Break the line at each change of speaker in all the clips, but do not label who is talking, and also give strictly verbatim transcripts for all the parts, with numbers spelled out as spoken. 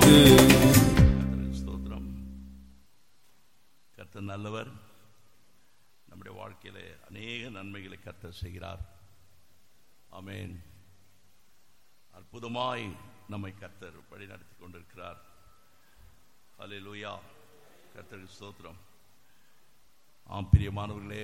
உமக்கு.
ஸ்தோத்திரம். கர்த்தர் நல்லவர். நம்முடைய வாழ்க்கையிலே அநேக நன்மைகளை கர்த்தர் செய்கிறார். ஆமென். அற்புதமாய் நம்மை கர்த்தர் வழி நடத்தி கொண்டிருக்கிறார். ஹல்லேலூயா. கர்த்தருக்கு ஸ்தோத்திரம். ஆம் பிரியமானவர்களே,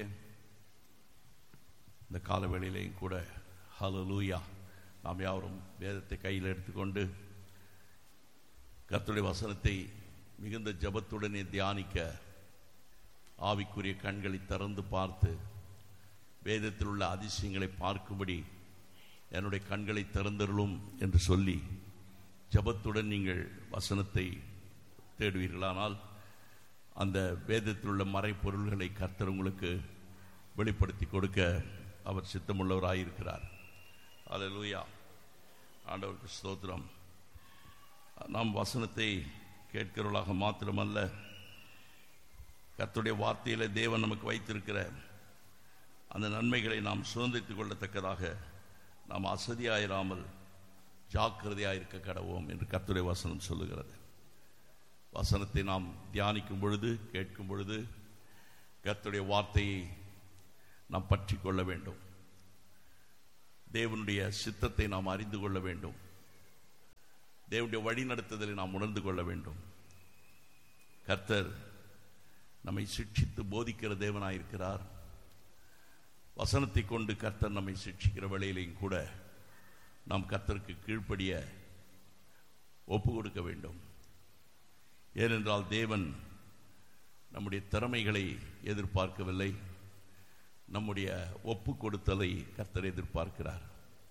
இந்த காலவேளையிலேயும் கூட ஹல்லேலூயா நாம் யாவரும் வேதத்தை கையில் எடுத்துக்கொண்டு கர்த்தருடைய வசனத்தை மிகுந்த ஜபத்துடனே தியானிக்க ஆவிக்குரிய கண்களை திறந்து பார்த்து வேதத்தில் உள்ள அதிசயங்களை பார்க்கும்படி என்னுடைய கண்களை திறந்தருளும் என்று சொல்லி ஜபத்துடன் நீங்கள் வசனத்தை தேடுவீர்களானால் அந்த வேதத்தில் உள்ள மறைப்பொருள்களை கர்த்தர் உங்களுக்கு வெளிப்படுத்தி கொடுக்க அவர் சித்தமுள்ளவராயிருக்கிறார். அல்லேலூயா. ஆண்டவருக்கு ஸ்தோத்திரம். நாம் வசனத்தை கேட்கிறவர்களாக மாத்திரமல்ல, கர்த்தருடைய வார்த்தையில தேவன் நமக்கு வைத்திருக்கிற அந்த நன்மைகளை நாம் சுதந்திரித்துக் கொள்ளத்தக்கதாக நாம் அசதியாயிராமல் ஜாக்கிரதையாயிருக்க கடவோம் என்று கர்த்தருடைய வசனம் சொல்லுகிறது. வசனத்தை நாம் தியானிக்கும் பொழுது, கேட்கும் பொழுது கர்த்தருடைய வார்த்தையை நாம் பற்றி கொள்ள வேண்டும். தேவனுடைய சித்தத்தை நாம் அறிந்து கொள்ள வேண்டும். தேவனுடைய வழி நடத்துதலை நாம் உணர்ந்து கொள்ள வேண்டும். கர்த்தர் நம்மை சிட்சித்து போதிக்கிற தேவனாயிருக்கிறார். வசனத்தை கொண்டு கர்த்தர் நம்மை சிட்சிக்கிற வேளையிலையும் கூட நாம் கர்த்தருக்கு கீழ்ப்படிய ஒப்பு கொடுக்க வேண்டும். ஏனென்றால் தேவன் நம்முடைய திறமைகளை எதிர்பார்க்கவில்லை, நம்முடைய ஒப்பு கொடுத்தலை கர்த்தர் எதிர்பார்க்கிறார்.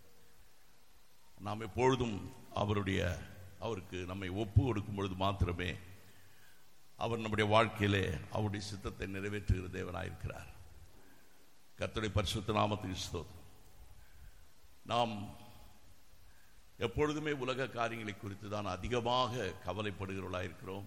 நாம் எப்பொழுதும் அவருடைய அவருக்கு நம்மை ஒப்பு கொடுக்கும் பொழுது மாத்திரமே அவர் நம்முடைய வாழ்க்கையிலே அவருடைய சித்தத்தை நிறைவேற்றுகிற தேவனாயிருக்கிறார். கர்த்தருடைய பரிசுத்த நாமத்துக்கு ஸ்தோத்திரம். நாம் எப்பொழுதுமே உலக காரியங்களை குறித்து தான் அதிகமாக கவலைப்படுகிறவர்களாயிருக்கிறோம்.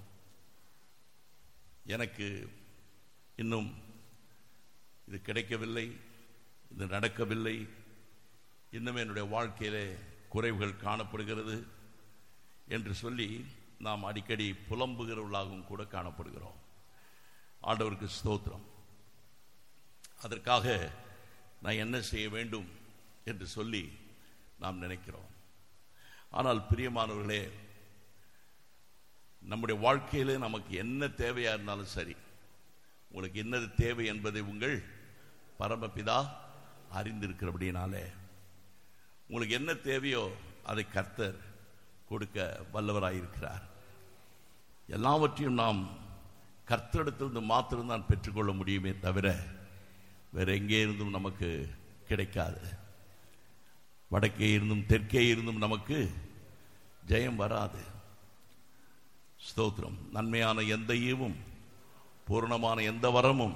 எனக்கு இன்னும் இது கிடைக்கவில்லை, இது நடக்கவில்லை, இன்னும் என்னுடைய வாழ்க்கையிலே குறைவுகள் காணப்படுகிறது என்று சொல்லி நாம் அடிக்கடி புலம்புகிறவர்களாகவும் கூட காணப்படுகிறோம். ஆண்டவருக்கு ஸ்தோத்திரம். அதற்காக நான் என்ன செய்ய வேண்டும் என்று சொல்லி நாம் நினைக்கிறோம். ஆனால் பிரியமானவர்களே, நம்முடைய வாழ்க்கையிலே நமக்கு என்ன தேவையா இருந்தாலும் சரி, உங்களுக்கு என்னது தேவை என்பதை உங்கள் பரமபிதா அறிந்திருக்கிறபடினாலே உங்களுக்கு என்ன தேவையோ அதை கர்த்தர் கொடுக்க வல்லவராயிருக்கிறார். எல்லாவற்றையும் நாம் கர்த்தரிடத்திலிருந்து மாத்திரம்தான் பெற்றுக்கொள்ள முடியுமே தவிர வேற எங்கே இருந்தும் நமக்கு கிடைக்காது. வடக்கே இருந்தும் தெற்கே இருந்தும் நமக்கு ஜெயம் வராது. ஸ்தோத்திரம். நன்மையான எந்த ஈவும் பூரணமான எந்த வரமும்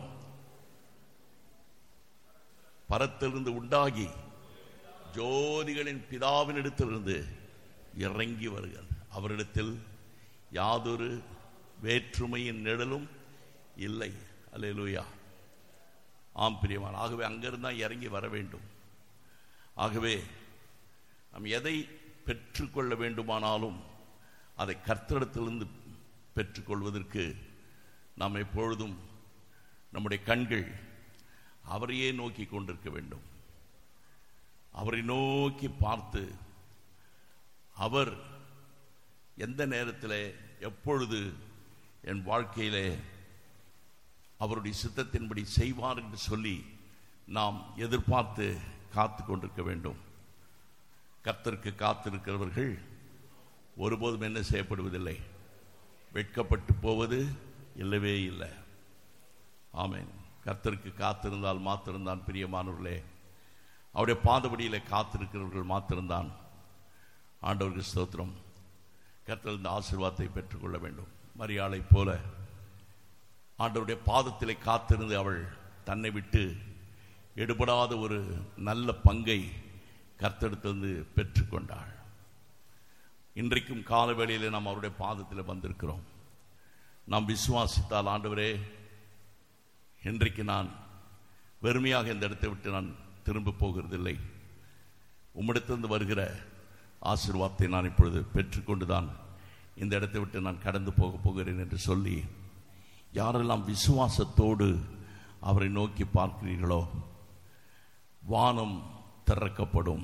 பரத்திலிருந்து உண்டாகி ஜோதிகளின் பிதாவினிடத்திலிருந்து இறங்கி வருகிறது. அவரிடத்தில் யாதொரு வேற்றுமையின் நிழலும் இல்லை. அல்லேலூயா. ஆம் பிரியமான, ஆகவே அங்கிருந்து தான் இறங்கி வர வேண்டும். ஆகவே நாம் எதை பெற்றுக்கொள்ள வேண்டுமானாலும் அதை கர்த்தரிடத்திலிருந்து பெற்றுக்கொள்வதற்கு நாம் எப்பொழுதும் நம்முடைய கண்கள் அவரையே நோக்கி கொண்டிருக்க வேண்டும். அவரை நோக்கி பார்த்து அவர் எந்த நேரத்தில் எப்பொழுது என் வாழ்க்கையிலே அவருடைய சித்தத்தின்படி செய்வார் என்று சொல்லி நாம் எதிர்பார்த்து காத்து கொண்டிருக்க வேண்டும். கர்த்தருக்கு காத்திருக்கிறவர்கள் ஒருபோதும் என்ன செய்யப்படுவதில்லை, வெட்கப்பட்டு போவது இல்லவே இல்லை. ஆமென். கர்த்தருக்கு காத்திருந்தால் மாத்திருந்தான் பிரியமானவர்களே, அவருடைய பாதபடியிலே காத்திருக்கிறவர்கள் மாத்திருந்தான் ஆண்டவருக்கு ஸ்தோத்திரம் கர்த்தர் இந்த ஆசீர்வாதத்தை பெற்றுக்கொள்ள வேண்டும். மரியாளை போல ஆண்டவருடைய பாதத்திலே காத்திருந்து அவள் தன்னை விட்டு எடுபடாத ஒரு நல்ல பங்கை கர்த்தரிடத்திலிருந்து பெற்றுக்கொண்டாள். இன்றைக்கும் காலவேளையிலே நாம் அவருடைய பாதத்தில் வந்திருக்கிறோம். நாம் விசுவாசித்தால், ஆண்டவரே இன்றைக்கு நான் வெறுமையாக இந்த இடத்தை விட்டு நான் திரும்ப போகிறதில்லை, உம்மிடத்திலிருந்து வருகிற ஆசீர்வாதத்தை நான் இப்பொழுது பெற்றுக்கொண்டுதான் இந்த இடத்தை விட்டு நான் கடந்து போக போகிறேன் என்று சொல்லி யாரெல்லாம் விசுவாசத்தோடு அவரை நோக்கி பார்க்கிறீர்களோ வானம் திறக்கப்படும்.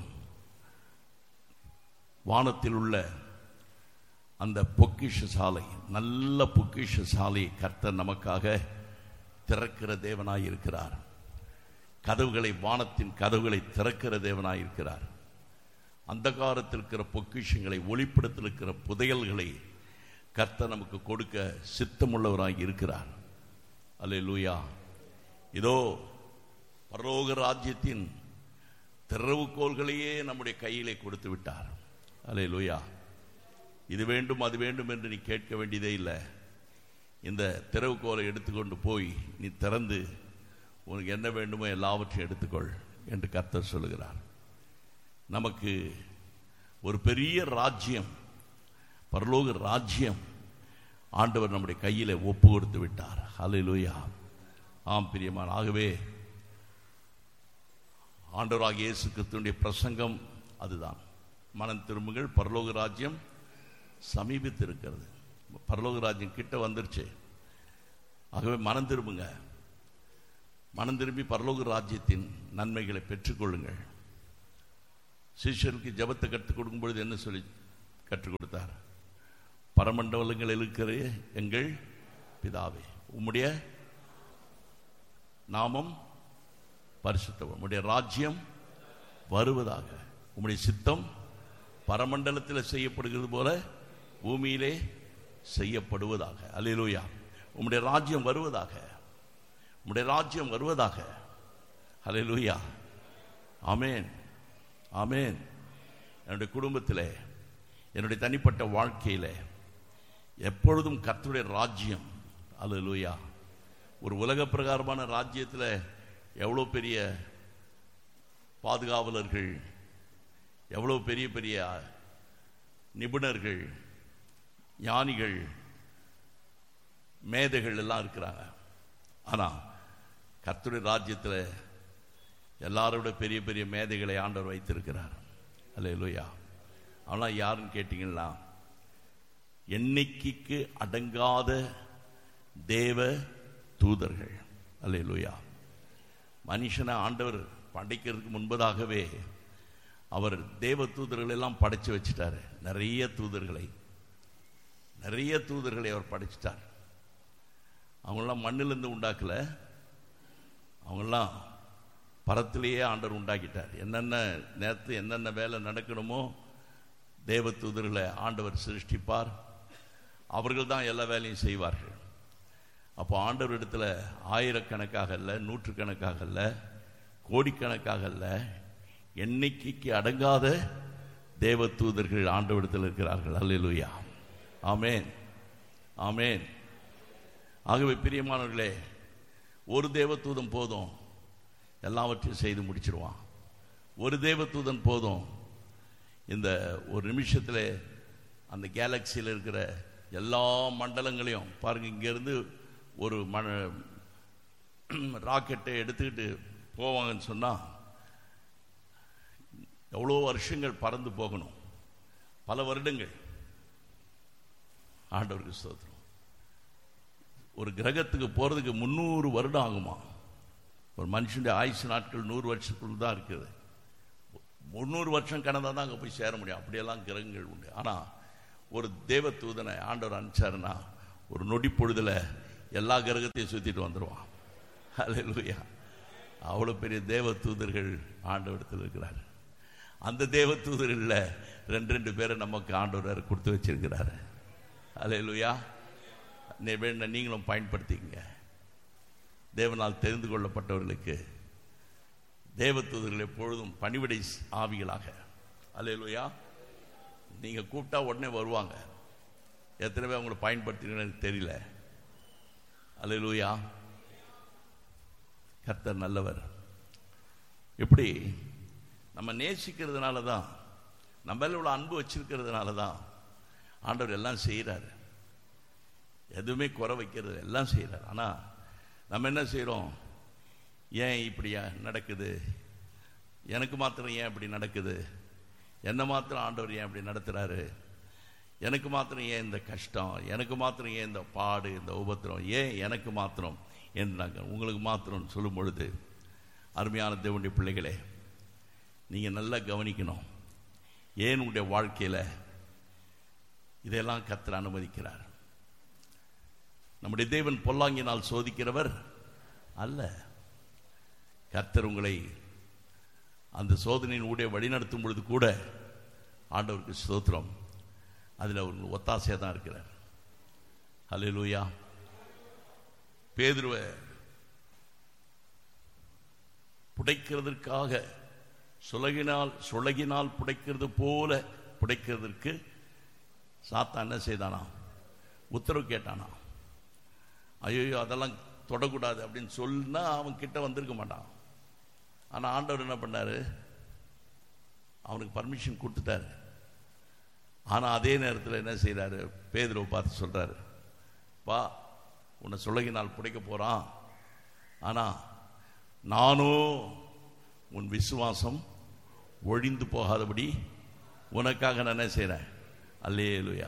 வானத்தில் உள்ள அந்த பொக்கிஷ சாலை, நல்ல பொக்கிஷ சாலை கர்த்தர் நமக்காக திறக்கிற தேவனாய் இருக்கிறார். கதவுகளை, வானத்தின் கதவுகளை திறக்கிற தேவனாய் இருக்கிறார். அந்தகாரத்தில் இருக்கிற பொக்கிஷங்களை, ஒளிப்படத்தில் இருக்கிற புதையல்களை கர்த்தர் நமக்கு கொடுக்க சித்தமுள்ளவராய் இருக்கிறார். அல்லேலூயா. இதோ பரலோக ராஜ்யத்தின் திறவுகோல்களையே நம்முடைய கையிலே கொடுத்து விட்டார். அல்லேலூயா. இது வேண்டும் அது வேண்டும் என்று நீ கேட்க வேண்டியதே இல்லை. இந்த திறவுகோலை எடுத்துக்கொண்டு போய் நீ திறந்து உனக்கு என்ன வேண்டுமோ எல்லாவற்றையும் எடுத்துக்கொள் என்று கர்த்தர் சொல்லுகிறார். நமக்கு ஒரு பெரிய ராஜ்யம், பரலோக ராஜ்யம் ஆண்டவர் நம்முடைய கையில் ஒப்பு கொடுத்து விட்டார். ஹல்லேலூயா. ஆம் பிரியமான, ஆகவே ஆண்டவராகிய இயேசு கிறிஸ்துவினுடைய பிரசங்கம் அதுதான். மனம் திரும்புங்கள், பரலோக ராஜ்யம் சமீபித்து இருக்கிறது. பரலோக ராஜ்யம் கிட்ட வந்துருச்சு. ஆகவே மனம் திரும்புங்க. மனம் திரும்பி பரலோக ராஜ்யத்தின் நன்மைகளை பெற்றுக்கொள்ளுங்கள். சிஷ்யருக்கு ஜெபத்தை கற்றுக் கொடுக்கும் பொழுது என்ன சொல்லி கற்றுக் கொடுத்தார்? பரமண்டலங்கள் இருக்கிற எங்கள் பிதாவே, உம்முடைய நாமம் பரிசுத்தம், உம்முடைய ராஜ்யம் வருவதாக, உம்முடைய சித்தம் பரமண்டலத்தில் செய்யப்படுகிறது போல பூமியிலே செய்யப்படுவதாக. அல்லேலூயா. உம்முடைய ராஜ்யம் வருவதாக, உம்முடைய ராஜ்யம் வருவதாக. அல்லேலூயா. ஆமென், ஆமென். என்னுடைய குடும்பத்தில், என்னுடைய தனிப்பட்ட வாழ்க்கையில் எப்பொழுதும் கர்த்தருடைய ராஜ்யம். அல்லேலூயா. ஒரு உலக பிரகாரமான ராஜ்யத்தில் எவ்வளோ பெரிய பாதுகாவலர்கள், எவ்வளோ பெரிய பெரிய நிபுணர்கள், ஞானிகள், மேதைகள் எல்லாம் இருக்கிறாங்க. ஆனால் கர்த்தருடைய ராஜ்யத்தில் எல்லாரோட பெரிய பெரிய மேதைகளை ஆண்டவர் வைத்திருக்கிறார். அல்லேலூயா. ஆனால் யாருன்னு கேட்டீங்கன்னா, எண்ணிக்கைக்கு அடங்காத தேவ தூதர்கள். அல்லேலூயா. மனுஷனை ஆண்டவர் படைக்கிறதுக்கு முன்பதாகவே அவர் தேவ தூதர்கள் எல்லாம் படைச்சு வச்சுட்டாரு. நிறைய தூதர்களை நிறைய தூதர்களை அவர் படைச்சிட்டார். அவங்களாம் மண்ணிலிருந்து உண்டாக்கல, அவங்களாம் பரத்திலேயே ஆண்டவர் உண்டாக்கிட்டார். என்னென்ன நேரத்தில் என்னென்ன வேலை நடக்கணுமோ தேவ தூதர்களை ஆண்டவர் சிருஷ்டிப்பார். அவர்கள் தான் எல்லா வேலையும் செய்வார்கள். அப்போ ஆண்டவர் இடத்துல ஆயிரக்கணக்காக இல்லை, நூற்றுக்கணக்காக இல்லை, கோடிக்கணக்காக இல்லை, எண்ணிக்கைக்கு அடங்காத தேவ தூதர்கள் ஆண்டவரிடத்தில் இருக்கிறார்கள். அல்லேலூயா. ஆமென், ஆமென். ஆகவே பிரியமானவர்களே, ஒரு தேவதூதன் போதும், எல்லாவற்றையும் செய்து முடிச்சிருவான். ஒரு தேவதூதன் போதும், இந்த ஒரு நிமிஷத்தில் அந்த கேலக்சியில் இருக்கிற எல்லா மண்டலங்களையும் பாருங்க. இங்கேருந்து ஒரு மண ராக்கெட்டை எடுத்துக்கிட்டு போவாங்கன்னு சொன்னால் எவ்வளோ வருஷங்கள் பறந்து போகணும், பல வருடங்கள். ஆண்டவருக்கு ஸ்தோத்திரம். ஒரு கிரகத்துக்கு போகிறதுக்கு முந்நூறு வருடம் ஆகுமா? ஒரு மனுஷனுடைய ஆயுசு நாட்கள் நூறு வருஷத்துக்குள் தான் இருக்குது. முந்நூறு வருஷம் கடந்தால் தான் அங்கே போய் சேர முடியும். அப்படியெல்லாம் கிரகங்கள் உண்டு. ஆனால் ஒரு தேவ தூதனை ஆண்டவர் அனுப்பிச்சாருன்னா ஒரு நொடி பொழுதில் எல்லா கிரகத்தையும் சுற்றிட்டு வந்துடுவான். அல்லேலூயா. அவ்வளோ பெரிய தேவ தூதர்கள் ஆண்டவரிடத்தில் இருக்கிறார். அந்த தேவ தூதர்களில் ரெண்டு ரெண்டு பேரை நமக்கு ஆண்டவர் கொடுத்து வச்சிருக்கிறாரு. அல்லேலூயா. நீங்களும் பயன்படுத்திக்கங்க. தேவனால் தெரிந்து கொள்ளப்பட்டவர்களுக்கு தேவ தூதர்கள் எப்பொழுதும் பணிவிடை ஆவிகளாக. அல்லேலூயா. நீங்கள் கூப்பிட்டா உடனே வருவாங்க. எத்தனை பேர் அவங்களை பயன்படுத்தினு எனக்கு தெரியல. அல்லேலூயா. கர்த்தர் நல்லவர். எப்படி நம்ம நேசிக்கிறதுனால தான், நம்ம இவ்வளோ அன்பு வச்சிருக்கிறதுனால தான் ஆண்டவர் எல்லாம் செய்கிறாரு. எதுவுமே குறை வைக்கிறது, எல்லாம் செய்கிறார். ஆனால் நம்ம என்ன செய்கிறோம்? ஏன் இப்படி நடக்குது, எனக்கு மாத்திரம் ஏன் இப்படி நடக்குது, என்ன மாத்திரம் ஆண்டவர் ஏன் இப்படி நடத்துகிறாரு எனக்கு மாத்திரம் ஏன் இந்த கஷ்டம், எனக்கு மாத்திரம் ஏன் இந்த பாடு, இந்த உபத்திரம், ஏன் எனக்கு மாத்திரம் என்று நாங்கள் உங்களுக்கு மாத்திரம் சொல்லும் பொழுது, அருமையான தேவனுடைய பிள்ளைகளே, நீங்கள் நல்லா கவனிக்கணும். ஏன் உங்களுடைய வாழ்க்கையில் இதெல்லாம் கர்த்தர் அனுமதிக்கிறார்? நம்முடைய தேவன் பொல்லாங்கினால் சோதிக்கிறவர் அல்ல. கர்த்தர் உங்களை அந்த சோதனையின் ஊடே வழிநடத்தும் பொழுது கூட ஆண்டவருக்கு ஸ்தோத்திரம், அதில் அவர் ஒத்தாசையாக தான் இருக்கிறார். ஹல்லேலூயா. பேதுருவை புடைக்கிறதற்காக சுலகினால் சுலகினால் புடைக்கிறது போல புடைக்கிறதற்கு சாத்தான் என்ன செய்தானா? உத்தரவு கேட்டானா? ஐயோ அதெல்லாம் தொடக்கூடாது அப்படின்னு சொன்னா அவன் கிட்ட வந்திருக்க மாட்டான். ஆனால் ஆண்டவர் என்ன பண்ணாரு? அவனுக்கு பர்மிஷன் கொடுத்துட்டாரு. ஆனால் அதே நேரத்தில் என்ன செய்கிறாரு? பேதுருவை பார்த்து சொல்கிறாரு, பா உன்னை சுலகினால் புடைக்க போகிறான், ஆனால் நானும் உன் விசுவாசம் ஒழிந்து போகாதபடி உனக்காக நான் என்ன செய்கிறேன். அல்லேலூயா.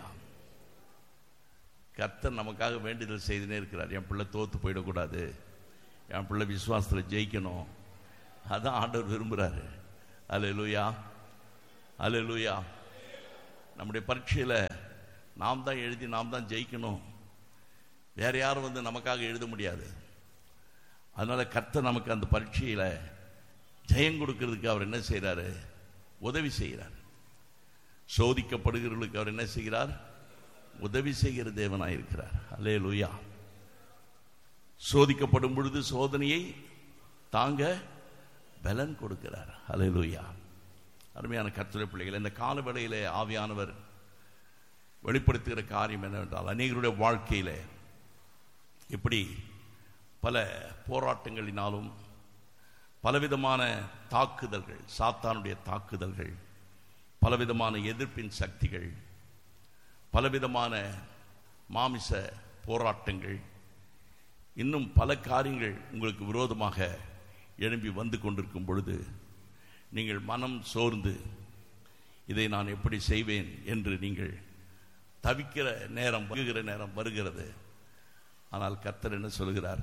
கர்த்தர் நமக்காக வேண்டுதல் செய்துனே இருக்கிறார். என் பிள்ளை தோற்று போயிடக்கூடாது, என் பிள்ளை விசுவாசத்தில் ஜெயிக்கணும், அதான் ஆண்டவர் விரும்புகிறாரு. அல்லேலூயா, அல்லேலூயா. நம்முடைய பரீட்சையில் நாம் தான் எழுதி நாம் தான் ஜெயிக்கணும், வேறு யாரும் வந்து நமக்காக எழுத முடியாது. அதனால் கர்த்தர் நமக்கு அந்த பரீட்சையில் ஜெயம் கொடுக்கறதுக்கு அவர் என்ன செய்கிறாரு? உதவி செய்கிறார். சோதிக்கப்படுகிறவர்களுக்கு அவர் என்ன செய்கிறார்? உதவி செய்கிற தேவனாயிருக்கிறார். அல்லேலூயா. சோதிக்கப்படும் பொழுது சோதனையை தாங்க பலன் கொடுக்கிறார். அல்லேலூயா. அருமையான கர்த்தருடைய பிள்ளைகள், இந்த கால வேளையிலே ஆவியானவர் வெளிப்படுத்துகிற காரியம் என்னவென்றால், அநேகருடைய வாழ்க்கையில் இப்படி பல போராட்டங்களினாலும் பலவிதமான தாக்குதல்கள், சாத்தானுடைய தாக்குதல்கள், பலவிதமான எதிர்ப்பின் சக்திகள், பலவிதமான மாமிச போராட்டங்கள், இன்னும் பல காரியங்கள் உங்களுக்கு விரோதமாக எழும்பி வந்து கொண்டிருக்கும் பொழுது நீங்கள் மனம் சோர்ந்து இதை நான் எப்படி செய்வேன் என்று நீங்கள் தவிக்கிற நேரம் வருகிற நேரம் வருகிறது. ஆனால் கர்த்தர் என்ன சொல்கிறார்?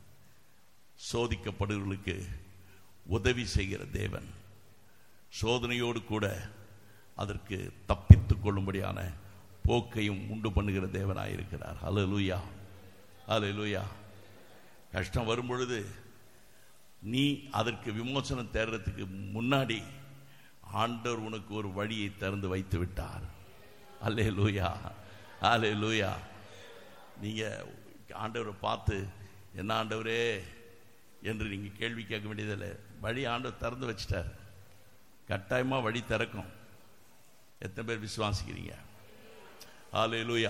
சோதிக்கப்படுவர்களுக்கு உதவி செய்கிற தேவன், சோதனையோடு கூட அதற்கு தப்பித்துக் கொள்ளும்படியான போக்கையும் உண்டு பண்ணுகிற தேவனாயிருக்கிறார். அல்லேலூயா, அல்லேலூயா. கஷ்டம் வரும் பொழுது நீ அதற்கு விமோசனம் தேடுறதுக்கு முன்னாடி ஆண்டவர் உனக்கு ஒரு வழியை திறந்து வைத்து விட்டார். அல்லேலூயா, அல்லேலூயா. நீங்க ஆண்டவரை பார்த்து என்ன ஆண்டவரே என்று நீங்க கேள்வி கேட்க வேண்டியதில்லை. வழி ஆண்டவர் திறந்து வச்சிட்டார். கட்டாயமா வழி திறக்கும். எத்தனை பேர் விசுவாசிக்கிறீங்க? அல்லேலூயா.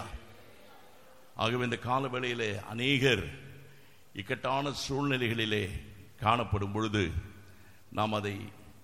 ஆகவே இந்த கால வேளையிலே அநேகர் இக்கட்டான சூழ்நிலைகளிலே காணப்படும் பொழுது நாம் அதை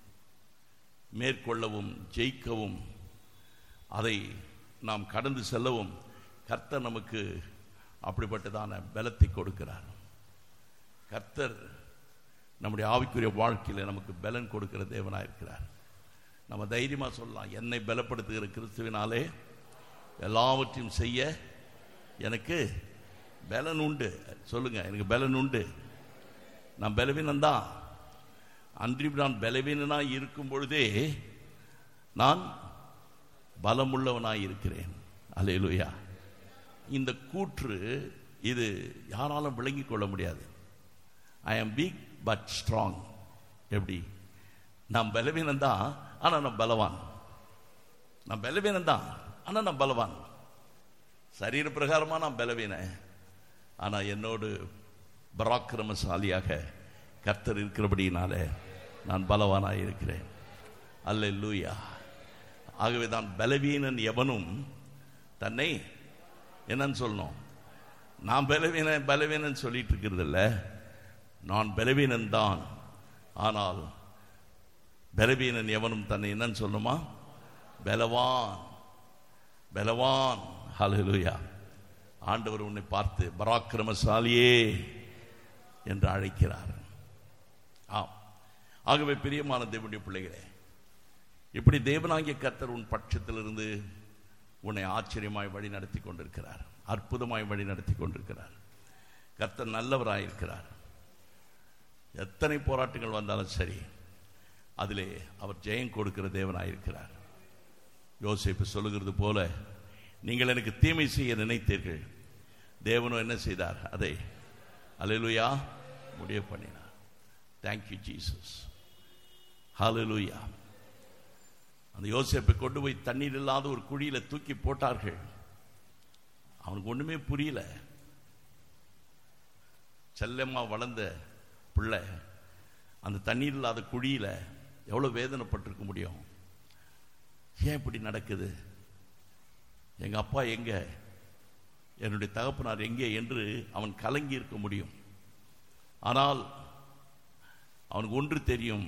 மேற்கொள்ளவும் ஜெயிக்கவும் அதை நாம் கடந்து செல்லவும் கர்த்தர் நமக்கு அப்படிப்பட்டதான பலத்தை கொடுக்கிறார். கர்த்தர் நம்முடைய ஆவிக்குரிய வாழ்க்கையில் நமக்கு பலன் கொடுக்கிற தேவனாக இருக்கிறார். நம்ம தைரியமாக சொல்லலாம், என்னை பலப்படுத்துகிற கிறிஸ்துவினாலே எல்லாவற்றையும் செய்ய எனக்கு பலன் உண்டு. சொல்லுங்க, எனக்கு பலன் உண்டு. நான் பலவீனந்தான். அன்றி நான் பலவீனனாய் இருக்கும் பொழுதே நான் பலமுள்ளவனாய் இருக்கிறேன். அல்லேலூயா. இந்த கூற்று இது யாராலும் விளங்கிக் கொள்ள முடியாது. ஐ ஆம் வீக் பட் ஸ்ட்ராங். எப்படி? நான் பலவீனந்தான், ஆனால் நான் பலவான். நான் பலவீனந்தான், ஆனால் நான் பலவான். சரீர பிரகாரமாக நான் பலவீன, ஆனால் என்னோடு பராக்கிரமசாலியாக கர்த்தர் இருக்கிறபடியினால நான் பலவானாக இருக்கிறேன். அல்லேலூயா. ஆகவே தான் பலவீனன் எவனும் தன்னை என்னன்னு சொல்லணும்? நான் பலவீன பலவீனன் சொல்லிட்டு இருக்கிறது இல்லை, நான் பலவீனன் தான், ஆனால் பலவீனன் எவனும் தன்னை என்னன்னு சொல்லணுமா? பலவான், பலவான். ஹல்லேலூயா. ஆண்டவர் உன்னை பார்த்து பராக்கிரமசாலியே என்று அழைக்கிறார். ஆம். ஆகவே பிரியமான தேவனுடைய பிள்ளைகளே, இப்படி தேவனாகிய கர்த்தர் உன் பட்சத்திலிருந்து உன்னை ஆச்சரியமாய் வழி நடத்தி கொண்டிருக்கிறார், அற்புதமாய் வழி நடத்தி கொண்டிருக்கிறார். கர்த்தர் நல்லவராயிருக்கிறார். எத்தனை போராட்டங்கள் வந்தாலும் சரி, அதிலே அவர் ஜெயம் கொடுக்கிற தேவனாயிருக்கிறார். யோசேப்பு சொல்லுகிறது போல, நீங்கள் எனக்கு தீமை செய்ய நினைத்தீர்கள், தேவனும் என்ன செய்தார்? அதை அல்லேலூயா முடிவு பண்ணினார். Thank you Jesus. ஹல்லேலூயா. அந்த யோசேப்பை கொண்டு போய் தண்ணீர் இல்லாத ஒரு குழியில தூக்கி போட்டார்கள். அவனுக்கு ஒண்ணுமே புரியல. செல்லம்மா வளர்ந்த பிள்ளை அந்த தண்ணீர் இல்லாத குழியில எவ்வளவு வேதனைப்பட்டிருக்க முடியும்? ஏன் இப்படி நடக்குது? எங்க அப்பா எங்க, என்னுடைய தகப்பனார் எங்கே என்று அவன் கலங்கி இருக்க முடியும். ஆனால் அவனுக்கு ஒன்று தெரியும்,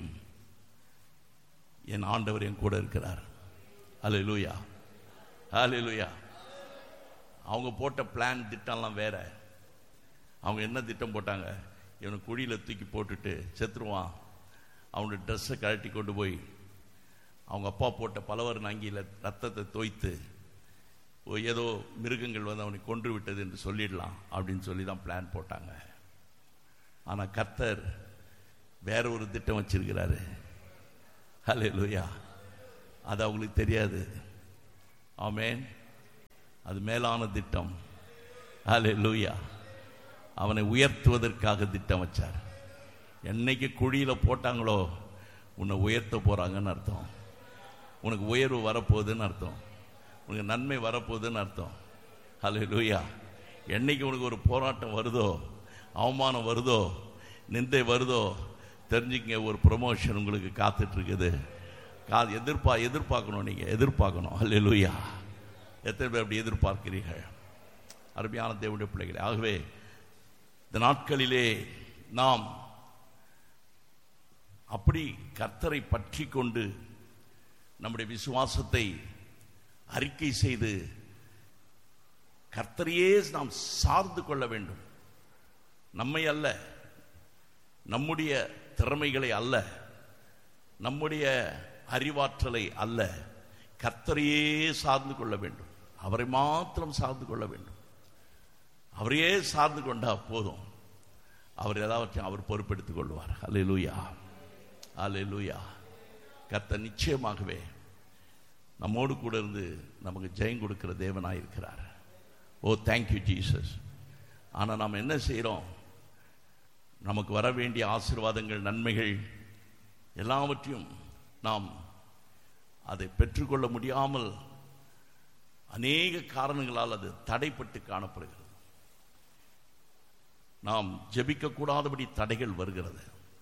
என் ஆண்டவர் என் கூட இருக்கிறார். அல்லேலூயா, அல்லேலூயா. அவங்க போட்ட பிளான் திட்டம்லாம் வேற. அவங்க என்ன திட்டம் போட்டாங்க? இவனை குழியில் தூக்கி போட்டுட்டு செத்துருவான், அவனுடைய ட்ரெஸ்ஸை கழட்டி கொண்டு போய் அவங்க அப்பா போட்ட பலவர் நங்கியில் ரத்தத்தை தோய்த்து ஏதோ மிருகங்கள் வந்து அவனை கொன்று விட்டது என்று சொல்லிடலாம் அப்படின்னு சொல்லி தான் பிளான் போட்டாங்க. ஆனால் கர்த்தர் வேற ஒரு திட்டம் வச்சிருக்கிறாரு. ஹல்லேலூயா. அது அவங்களுக்கு தெரியாது. ஆமென். அது மேலான திட்டம். ஹல்லேலூயா. அவனை உயர்த்துவதற்காக திட்டம் வச்சார். என்னைக்கு குழியில போட்டாங்களோ உன்னை உயர்த்த போறாங்கன்னு அர்த்தம். உனக்கு உயர்வு வரப்போகுதுன்னு அர்த்தம். உனக்கு நன்மை வரப்போகுதுன்னு அர்த்தம். ஹல்லேலூயா. என்னைக்கு உனக்கு ஒரு போராட்டம் வருதோ, அவமானம் வருதோ, நிந்தை வருதோ, தெரிஞ்சுக்கங்க, ஒரு ப்ரமோஷன் உங்களுக்கு காத்துட்டு இருக்குது. கா எதிர்பா எதிர்பார்க்கணும் நீங்க எதிர்பார்க்கணும். ஹல்லேலூயா. எத்தனை பேர் அப்படி எதிர்பார்க்கிறீர்கள்? அருமையான தேவனுடைய பிள்ளைகளே, ஆகவே இந்த நாட்களிலே நாம் அப்படி கர்த்தரை பற்றி கொண்டு நம்முடைய விசுவாசத்தை அறிக்கை செய்து கர்த்தரையே நாம் சார்ந்து கொள்ள வேண்டும். நம்மை அல்ல, நம்முடைய திறமைகளை அல்ல, நம்முடைய அறிவாற்றலை அல்ல, கர்த்தரையே சார்ந்து கொள்ள வேண்டும். அவரை மாத்திரம் சார்ந்து கொள்ள வேண்டும். அவரையே சார்ந்து கொண்டா போதும். அவர் எல்லாவற்றையும் அவர் பொறுப்பெடுத்துக் கொள்வார். அல்லேலூயா, அல்லேலூயா. கர்த்தர் நிச்சயமாகவே நம்மோடு கூட இருந்து நமக்கு ஜெயம் கொடுக்கிற தேவனாயிருக்கிறார். ஓ தேங்க்யூ ஜீசஸ். ஆனால் நாம் என்ன செய்கிறோம்? நமக்கு வர வேண்டிய ஆசீர்வாதங்கள், நன்மைகள் எல்லாவற்றையும் நாம் அதை பெற்றுக்கொள்ள முடியாமல் அநேக காரணங்களால் அது தடைப்பட்டு காணப்படுகிறது. நாம் ஜெபிக்க கூடாதபடி தடைகள் வருகிறது.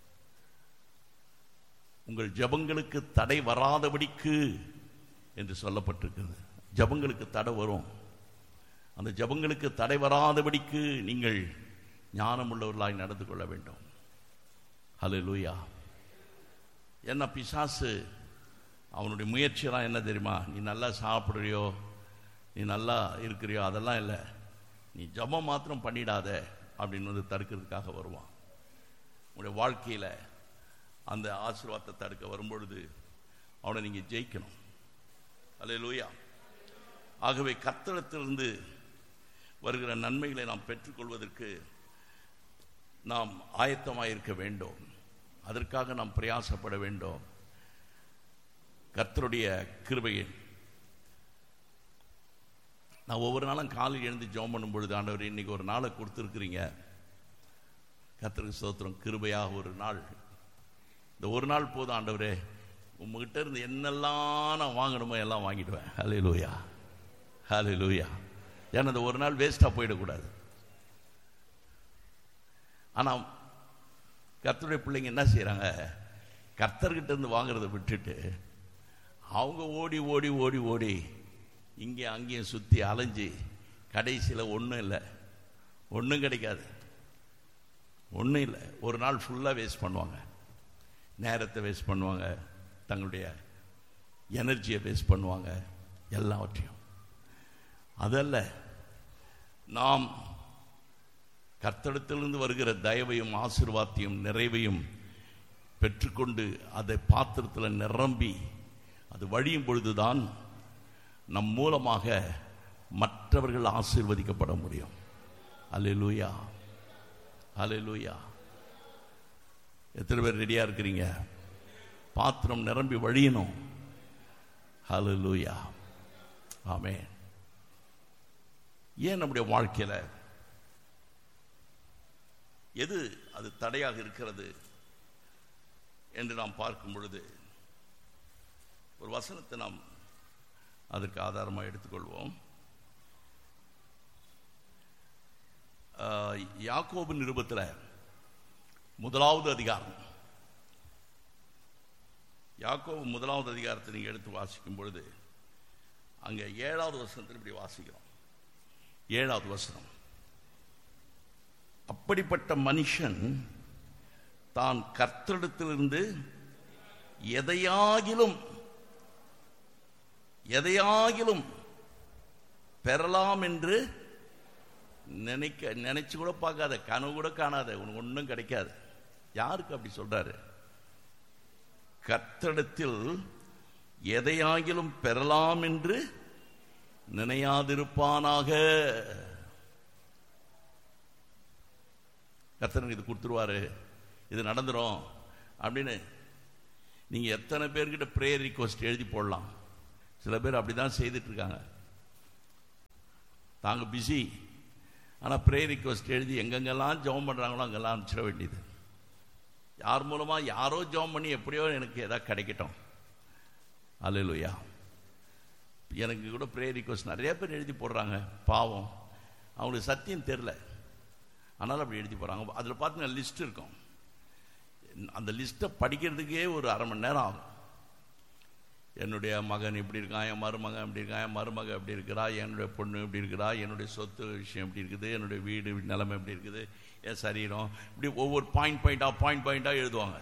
உங்கள் ஜெபங்களுக்கு தடை வராதபடிக்கு என்று சொல்லப்பட்டிருக்கிறது. ஜெபங்களுக்கு தடை வரும். அந்த ஜெபங்களுக்கு தடை வராதபடிக்கு நீங்கள் ஞானம் உள்ளவர்களாய் நடந்து கொள்ள வேண்டும். ஹல்லேலூயா. என்ன பிசாசு அவனுடைய முயற்சியெல்லாம் என்ன தெரியுமா? நீ நல்லா சாப்பிட்றியோ, நீ நல்லா இருக்கிறியோ, அதெல்லாம் இல்லை, நீ ஜெபம் மாத்திரம் பண்ணிடாத அப்படின்னு வந்து தடுக்கிறதுக்காக வருவான். உங்களுடைய வாழ்க்கையில் அந்த ஆசீர்வாதத்தை தடுக்க வரும்பொழுது அவனை நீங்கள் ஜெயிக்கணும். அல்லேலூயா. ஆகவே கர்த்தரிடத்திலிருந்து வருகிற நன்மைகளை நாம் பெற்றுக்கொள்வதற்கு நாம் ஆயத்தமாயிருக்க வேண்டும். அதற்காக நாம் பிரயாசப்பட வேண்டும். கர்த்தருடைய கிருபையை நான் ஒவ்வொரு நாளும் காலையில் எழுந்து ஜெபம் பண்ணும் பொழுது, ஆண்டவர் இன்னைக்கு ஒரு நாளை கொடுத்துருக்குறீங்க, கர்த்தருக்கு ஸ்தோத்திரம், கிருபையாக ஒரு நாள், இந்த ஒரு நாள் போதும் ஆண்டவரே, உங்ககிட்ட இருந்து என்னெல்லாம் நான் வாங்கணுமோ எல்லாம் வாங்கிடுவேன். ஹல்லேலூயா, ஹல்லேலூயா. ஏன்னா இந்த ஒரு நாள் வேஸ்ட்டாக போயிடக்கூடாது. ஆனால் கர்த்தருடைய பிள்ளைங்க என்ன செய்கிறாங்க? கர்த்தர்கிட்ட இருந்து வாங்குறதை விட்டுட்டு அவங்க ஓடி ஓடி ஓடி ஓடி இங்கே அங்கேயும் சுற்றி அலைஞ்சி கடைசியில் ஒன்றும் இல்லை, ஒன்றும் கிடைக்காது, ஒன்றும் இல்லை. ஒரு நாள் ஃபுல்லாக வேஸ்ட் பண்ணுவாங்க, நேரத்தை வேஸ்ட் பண்ணுவாங்க, தங்களுடைய எனர்ஜியை வேஸ்ட் பண்ணுவாங்க, எல்லாவற்றையும். அதல்ல, நாம் கர்த்தரிடத்திலிருந்து வருகிற தயவையும் ஆசீர்வாதத்தையும் நிறைவையும் பெற்றுக்கொண்டு அதை பாத்திரத்தில் நிரம்பி அது வழியும் பொழுதுதான் நம் மூலமாக மற்றவர்கள் ஆசீர்வதிக்கப்பட முடியும். அல்லேலூயா, அல்லேலூயா. எத்தனை பேர் ரெடியா இருக்கிறீங்க? பாத்திரம் நிரம்பி வழியணும். அல்லேலூயா, ஆமென். ஏன் நம்முடைய வாழ்க்கையில எது அது தடையாக இருக்கிறது என்று நாம் பார்க்கும் பொழுது ஒரு வசனத்தை நாம் அதற்கு ஆதாரமாக எடுத்துக்கொள்வோம். யாக்கோபு நிருபத்தில் முதலாவது அதிகாரம், யாக்கோபு முதலாவது அதிகாரத்தை நீங்கள் எடுத்து வாசிக்கும் பொழுது அங்கே ஏழாவது வசனத்தில் இப்படி வாசிக்கிறோம். ஏழாவது வசனம், அப்படிப்பட்ட மனுஷன் தான் கர்த்தரிடத்திலிருந்து எதையாகிலும் எதையாகிலும் பெறலாம் என்று நினைக்க நினைச்சு கூட பார்க்காத, கனவு கூட காணாத, உனக்கு ஒன்றும் கிடைக்காது. யாருக்கு அப்படி சொல்றாரு? கர்த்தரிடத்தில் எதையாகிலும் பெறலாம் என்று நினையாதிருப்பானாக. கர்த்தர் இது கொடுத்துருவாரு, இது நடந்துரும் அப்படின்னு நீங்க எத்தனை பேர்கிட்ட பிரேயர் ரிக்வெஸ்ட் எழுதி போடலாம். சில பேர் அப்படிதான் செய்துட்டு இருக்காங்க. தாங்க பிஸி, ஆனால் பிரேயர் ரிக்வெஸ்ட் எழுதி எங்கெங்கெல்லாம் ஜெபம் பண்றாங்களோ அங்கெல்லாம் அனுப்பிச்சிட வேண்டியது. யார் மூலமா யாரோ ஜெபம் பண்ணி எப்படியோ எனக்கு ஏதாவது கிடைக்கட்டும். அல்லேலூயா. எனக்கு கூட பிரேயர் ரிக்வெஸ்ட் நிறைய பேர் எழுதி போடுறாங்க. பாவம், அவங்களுக்கு சத்தியம் தெரியல, ஆனாலும் அப்படி எழுதி போறாங்க. அதில் பார்த்தீங்கன்னா லிஸ்ட் இருக்கும். அந்த லிஸ்ட்டை படிக்கிறதுக்கே ஒரு அரை மணி நேரம் ஆகும். என்னுடைய மகன் இப்படி இருக்கான், என் மருமகன் இப்படி இருக்கான், என் மருமக எப்படி இருக்கிறா, என்னுடைய பொண்ணு இப்படி இருக்கிறா, என்னுடைய சொத்து விஷயம் எப்படி இருக்குது, என்னுடைய வீடு நிலைமை எப்படி இருக்குது, என் சரீரம், இப்படி ஒவ்வொரு பாயிண்ட் பாயிண்டா பாயிண்ட் பாயிண்டா எழுதுவாங்க.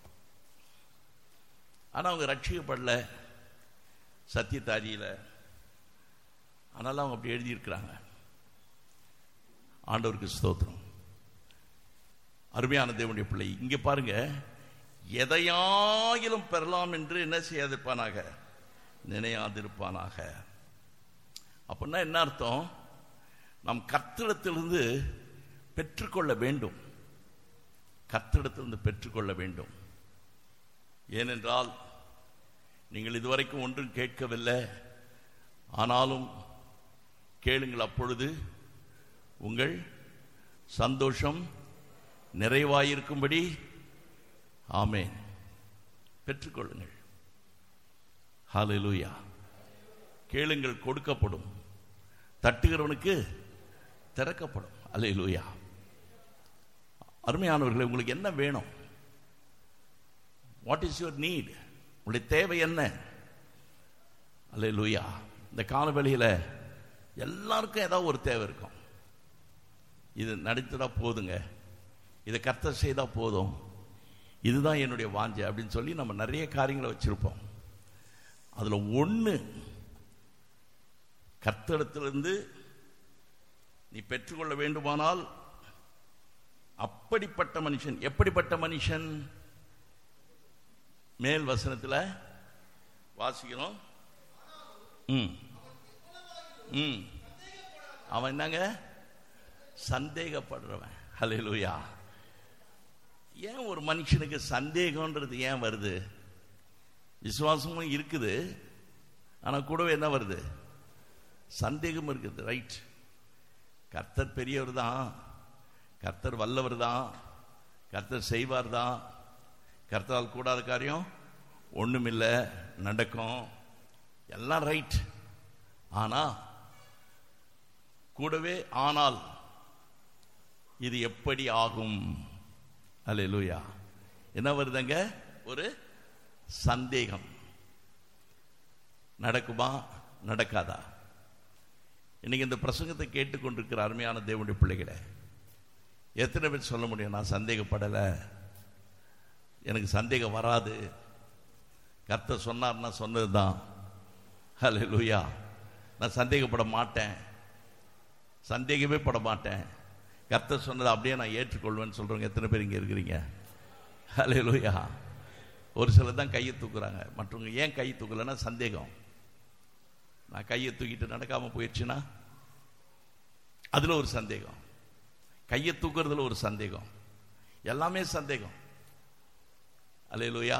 ஆனால் அவங்க ரட்சிக்கப்படல, சத்தியத்தை அறியல, ஆனாலும் அவங்க அப்படி எழுதியிருக்கிறாங்க. ஆண்டவருக்கு ஸ்தோத்திரம். அருமையான தேவனுடைய பிள்ளை, இங்க பாருங்க, எதையாகிலும் பெறலாம் என்று என்ன செய்யாதிருப்பானாக, நினையாதிருப்பானாக. அப்படின்னா என்ன அர்த்தம்? நாம் கர்த்தரிடத்திலிருந்து பெற்றுக்கொள்ள வேண்டும். கர்த்தரிடத்திலிருந்து பெற்றுக்கொள்ள வேண்டும். ஏனென்றால் நீங்கள் இதுவரைக்கும் ஒன்றும் கேட்கவில்லை, ஆனாலும் கேளுங்கள், அப்பொழுது உங்கள் சந்தோஷம் நிறைவாயிருக்கும்படி. ஆமென். பெற்றுக்கொள்ளுங்கள். ஹல்லேலூயா. கேளுங்கள், கொடுக்கப்படும், தட்டுகிறவனுக்கு திறக்கப்படும். அல்லேலூயா. அருமையானவர்களே, உங்களுக்கு என்ன வேணும்? What is your NEET? உங்களுடைய தேவை என்ன? அல்லேலூயா. இந்த காலவெளியில் எல்லாருக்கும் ஏதாவது ஒரு தேவை இருக்கும். இது நடித்ததா போதுங்க, இதை கர்த்தர் செய்தா போதும், இதுதான் என்னுடைய வாஞ்சை அப்படின்னு சொல்லி நம்ம நிறைய காரியங்களை வச்சிருப்போம். அதுல ஒண்ணு, கர்த்தரிடத்திலிருந்து நீ பெற்றுக்கொள்ள வேண்டுமானால் அப்படிப்பட்ட மனுஷன். எப்படிப்பட்ட மனுஷன்? மேல் வசனத்தில் வாசிக்கிறோம். ம் ம் அவன் என்னங்க? சந்தேகப்படுறவன். ஹல்லேலூயா. ஏன் ஒரு மனுஷனுக்கு சந்தேகம்ன்றது ஏன் வருது? விசுவாசமும் இருக்குது, ஆனா கூடவே என்ன வருது? சந்தேகம் இருக்குது. ரைட். கர்த்தர் பெரியவர் தான், கர்த்தர் வல்லவர் தான், கர்த்தர் செய்வார் தான், கர்த்தரால் கூடாத காரியம் ஒண்ணுமில்லை, நடக்கும், எல்லாம் ரைட். ஆனா கூடவே ஆனால் இது எப்படி ஆகும்? அல்லேலூயா. என்ன வருதுங்க? ஒரு சந்தேகம். நடக்குமா நடக்காதா? இன்னைக்கு இந்த பிரசங்கத்தை கேட்டுக்கொண்டிருக்கிற அருமையான தேவனுடைய பிள்ளைகளை எத்தனை பேர் சொல்ல முடியும், நான் சந்தேகப்படலை, எனக்கு சந்தேகம் வராது, கர்த்தர் சொன்னார்னா சொன்னதுதான், ஹல்லேலூயா, நான் சந்தேகப்பட மாட்டேன், சந்தேகமே பட மாட்டேன், கர்த்தர் சொன்னதை அப்படியே நான் ஏற்றுக்கொள்வேன்னு சொல்றவங்க எத்தனை பேர் இங்க இருக்கிறீங்க? ஹல்லேலூயா. ஒரு சிலர் தான் கையை தூக்குறாங்க, மற்றவங்க ஏன் கையை தூக்கலைன்னா சந்தேகம். நான் கையை தூக்கிட்டு நடக்காம போயிடுச்சுன்னா அதுல ஒரு சந்தேகம், கையை தூக்குறதுல ஒரு சந்தேகம், எல்லாமே சந்தேகம். அல்லேலூயா.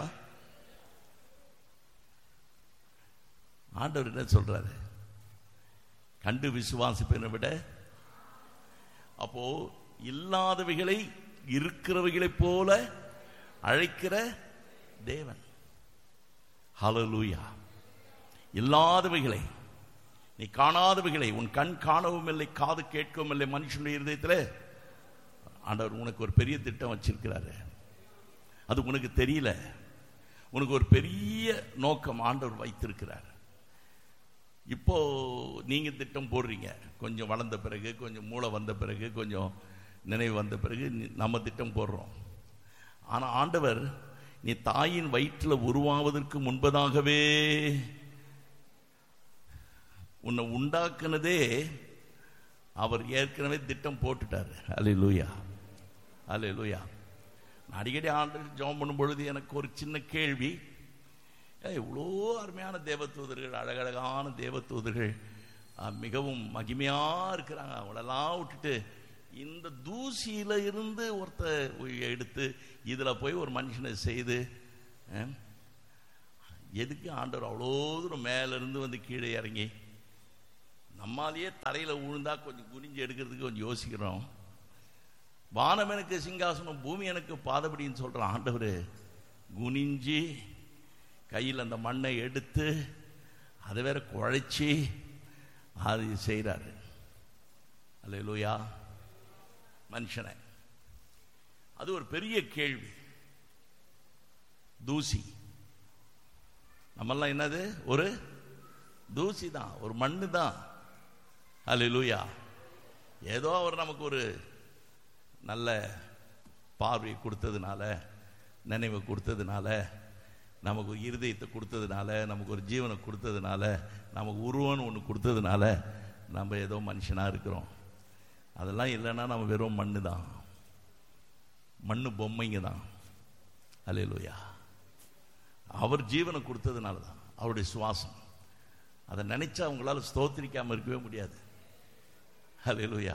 ஆண்டவர் என்ன சொல்றாரு? கண்டு விசுவாசிப்பதை விட, அப்போ இல்லாதவைகளை இருக்கிறவைகளைப் போல அழைக்கிற தேவன். ஹல்லேலூயா. இல்லாதவைகளை, நீ காணாதவைகளை, உன் கண் காணவும் இல்லை, காது கேட்கவும் இல்லை, மனுஷனுடைய இருதயத்தில் ஆண்டவர் உனக்கு ஒரு பெரிய திட்டம் வச்சிருக்கிறாரு. அது உனக்கு தெரியல. உனக்கு ஒரு பெரிய நோக்கம் ஆண்டவர் வைத்திருக்கிறார். இப்போ நீங்க திட்டம் போடுறீங்க, கொஞ்சம் வளர்ந்த பிறகு, கொஞ்சம் மூளை வந்த பிறகு, கொஞ்சம் நினைவு வந்த பிறகு நம்ம திட்டம் போடுறோம். ஆனா ஆண்டவர் நீ தாயின் வயிற்றில் உருவாவதற்கு முன்பதாகவே உன்னை உண்டாக்குனதே அவர் ஏற்கனவே திட்டம் போட்டுட்டார். அல்லேலூயா, அல்லேலூயா. அடிக்கடி ஆண்டவர் ஜெபம் பண்ணும் பொழுது எனக்கு ஒரு சின்ன கேள்வி, இவ்வளோ அருமையான தேவதூதர்கள், அழகழகான தேவதூதர்கள், மிகவும் மகிமையா இருக்கிறாங்க, அவளெல்லாம் விட்டுட்டு இந்த தூசியில இருந்து ஒருத்தர் எடுத்து இதுல போய் ஒரு மனுஷனை செய்து, எதுக்கு ஆண்டவர் அவ்வளோ தூரம் மேல இருந்து வந்து கீழே இறங்கி நம்மாலேயே தரையில விழுந்தா கொஞ்சம் குனிஞ்சு எடுக்கிறதுக்கு கொஞ்சம் யோசிக்கிறோம். வானம் எனக்கு சிங்காசனம், பூமி எனக்கு பாதபடின்னு சொல்ற ஆண்டவர் குனிஞ்சி கையில் அந்த மண்ணை எடுத்து அதை வேற குழைச்சி அது செய்கிறாரு. அல்லேலூயா. மனுஷனை, அது ஒரு பெரிய கேள்வி. தூசி, நம்மெல்லாம் என்னது? ஒரு தூசி தான், ஒரு மண்ணு தான். அல்லேலூயா. ஏதோ அவர் நமக்கு ஒரு நல்ல பார்வையை கொடுத்ததுனால, நினைவை கொடுத்ததுனால, நமக்கு ஒரு இருதயத்தை கொடுத்ததுனால, நமக்கு ஒரு ஜீவனை கொடுத்ததுனால, நமக்கு உருவம்னு ஒன்று கொடுத்ததுனால நம்ம ஏதோ மனுஷனா இருக்கிறோம். அதெல்லாம் இல்லைன்னா நம்ம வெறும் மண்ணு தான், மண்ணு பொம்மைங்க தான். அல்லேலூயா. அவர் ஜீவனை கொடுத்ததுனால தான், அவருடைய சுவாசம். அதை நினைச்சா அவங்களால ஸ்தோத்திரிக்காம இருக்கவே முடியாது. அல்லேலூயா.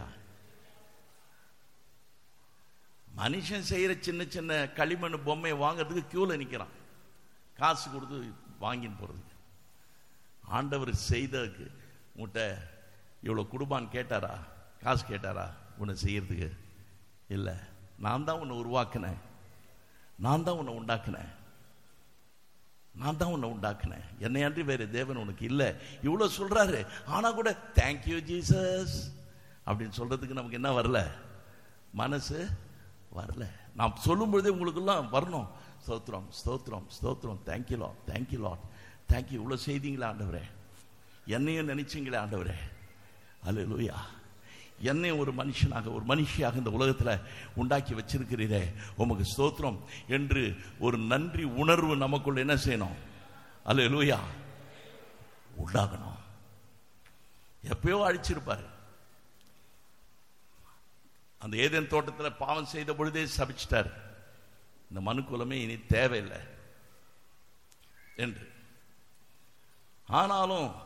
மனுஷன் செய்யற சின்ன சின்ன களிமண் பொம்மையை வாங்கிறதுக்கு கியூல நிக்கிறான், காசு கொடுத்து வாங்கின்னு போறதுக்கு. ஆண்டவர் செய்ததுக்கு உன்கிட்ட இவ்வளவு குடும்பான்னு கேட்டாரா? காசு கேட்டாரா உன்னை செய்யறதுக்கு? இல்லை. நான் தான் உன்னை உருவாக்கினேன், நான் தான் உன்னை உண்டாக்கினேன், நான் தான் உன்னை உண்டாக்கினேன், என்னை அன்றி வேறு தேவன் உனக்கு இல்லை. இவ்வளவு சொல்றாரு. ஆனா கூட தேங்க்யூ ஜீசஸ் அப்படின்னு சொல்றதுக்கு நமக்கு என்ன வரல? மனசு வரல. நான் சொல்லும் பொழுதே உங்களுக்கெல்லாம் வரணும். ஸ்தோத்திரம், ஸ்தோத்திரம், ஸ்தோத்திரம், thank you Lord, thank you Lord, thank you. இவ்வளோ செய்தீங்களா ஆண்டவரே, என்னையும் நினைச்சீங்களே ஆண்டவரே. அல்லேலூயா. என்னையும் ஒரு மனுஷனாக, ஒரு மனுஷியாக இந்த உலகத்தில் உண்டாக்கி வச்சிருக்கிறீரே, உமக்கு ஸ்தோத்திரம் என்று ஒரு நன்றி உணர்வு நமக்குள்ள என்ன செய்யணும்? அல்லேலூயா, உண்டாகணும். எப்பயோ அழிச்சிருப்பாரு. அந்த ஏதேன் தோட்டத்தில் பாவம் செய்த பொழுதே சபிச்சிட்டார், இந்த மனுக்குலமே இனி தேவையில்லை என்று. ஆனாலும்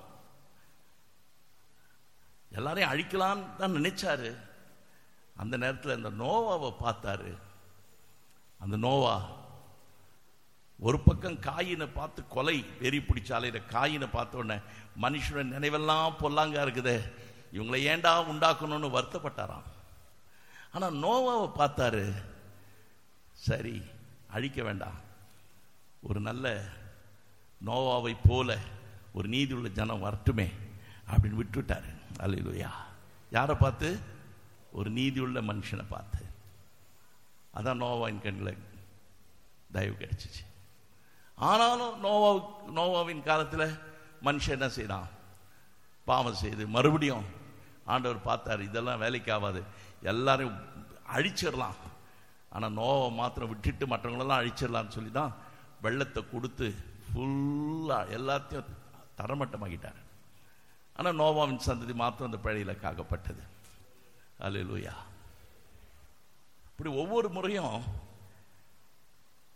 எல்லாரையும் அழிக்கலான்னு தான் நினைச்சாரு. அந்த நேரத்தில் இந்த நோவாவை பார்த்தாரு. அந்த நோவா ஒரு பக்கம் காயினை பார்த்து கொலை வெறி பிடிச்சாலையில காயினை பார்த்த உடனே மனுஷனோட நினைவெல்லாம் பொல்லாங்கா இருக்குது, இவங்களை ஏண்டா உண்டாக்கணும்னு வருத்தப்பட்டாராம். ஆனா நோவாவை பார்த்தாரு, சரி அழிக்க வேண்டாம், ஒரு நல்ல நோவாவை போல ஒரு நீதி உள்ள ஜனம் வரட்டுமே அப்படின்னு விட்டுட்டாரு. அல்லேலூயா. யாரை பார்த்து? ஒரு நீதி உள்ள மனுஷனை பார்த்து. அதான் நோவாவின் கண்ணில் தயவு கிடைச்சிச்சு. ஆனாலும் நோவா நோவாவின் காலத்தில் மனுஷன் என்ன செய்தான்? பாவம் செய்து மறுபடியும் ஆண்டவர் பார்த்தாரு, இதெல்லாம் வேலைக்கு ஆகாது, எல்லாரையும் அழிச்சிடலாம். ஆனால் நோவை மாத்திரம் விட்டுட்டு மற்றவங்களெல்லாம் அழிச்சிடலான்னு சொல்லி தான் வெள்ளத்தை கொடுத்து ஃபுல்லாக எல்லாத்தையும் தரமட்டமாக்கிட்டார். ஆனால் நோவாவின் சந்ததி மாத்திரம் அந்த பழையில காக்கப்பட்டது. அல்லேலூயா. இப்படி ஒவ்வொரு முறையும்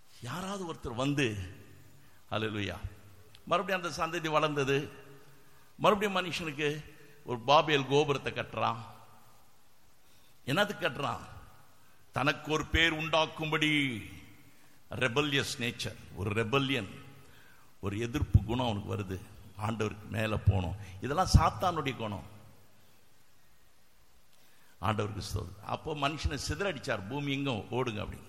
யாராவது ஒருத்தர் வந்து, அல்லேலூயா, மறுபடியும் அந்த சந்ததி வளர்ந்தது. மறுபடியும் மனுஷனுக்கு ஒரு பாபேல் கோபுரத்தை கட்டுறான். என்னத்துக்கு கட்டுறான்? தனக்கு ஒரு பேர் உண்டாக்கும்படி. ரெபல்லியஸ் நேச்சர், ஒரு ரெபல்லியன், ஒரு எதிர்ப்பு குணம் அவனுக்கு வருது. ஆண்டவருக்கு மேல போனோம். இதெல்லாம் சாத்தானுடைய குணம். ஆண்டவருக்கு சொல்லுது. அப்போ மனுஷனை சிதறடிச்சார், பூமி எங்க ஓடுங்க அப்படின்னு.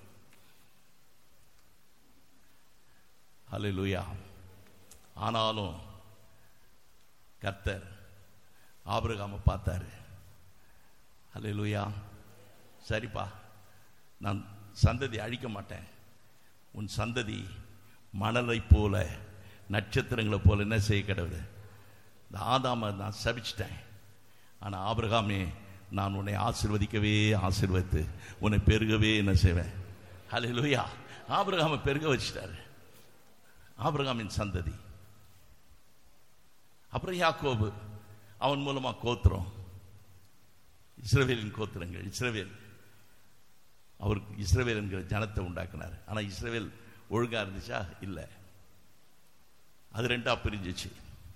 ஹல்லேலூயா. ஆனாலும் கர்த்தர் ஆபிரகாமை பார்த்தாரு. ஹல்லேலூயா. சரிப்பா, நான் சந்ததி அழிக்க மாட்டேன். உன் சந்ததி மணலை போல நட்சத்திரங்களை போல என்ன செய்ய கடவுது. இந்த ஆதாமை நான் சபிச்சிட்டேன். ஆனால் ஆபிரகாமே, நான் உன்னை ஆசீர்வதிக்கவே ஆசீர்வதித்து உன்னை பெருகவே என்ன செய்வேன். ஹல்லேலூயா. ஆபிரகாமை பெருக வச்சிட்டாரு, ஆபிரகாமின் சந்ததி. அப்புறம் யாக்கோபு, அவன் மூலமா கோத்திரம், இஸ்ரவேலின் கோத்திரங்கள். இஸ்ரவேல், அவருக்கு இஸ்ரவேல் என்கிற ஜனத்தை உண்டாக்குனார். ஆனால் இஸ்ரவேல் ஒழுங்கா இருந்துச்சா? இல்லை, அது ரெண்டா பிரிஞ்சிச்சு.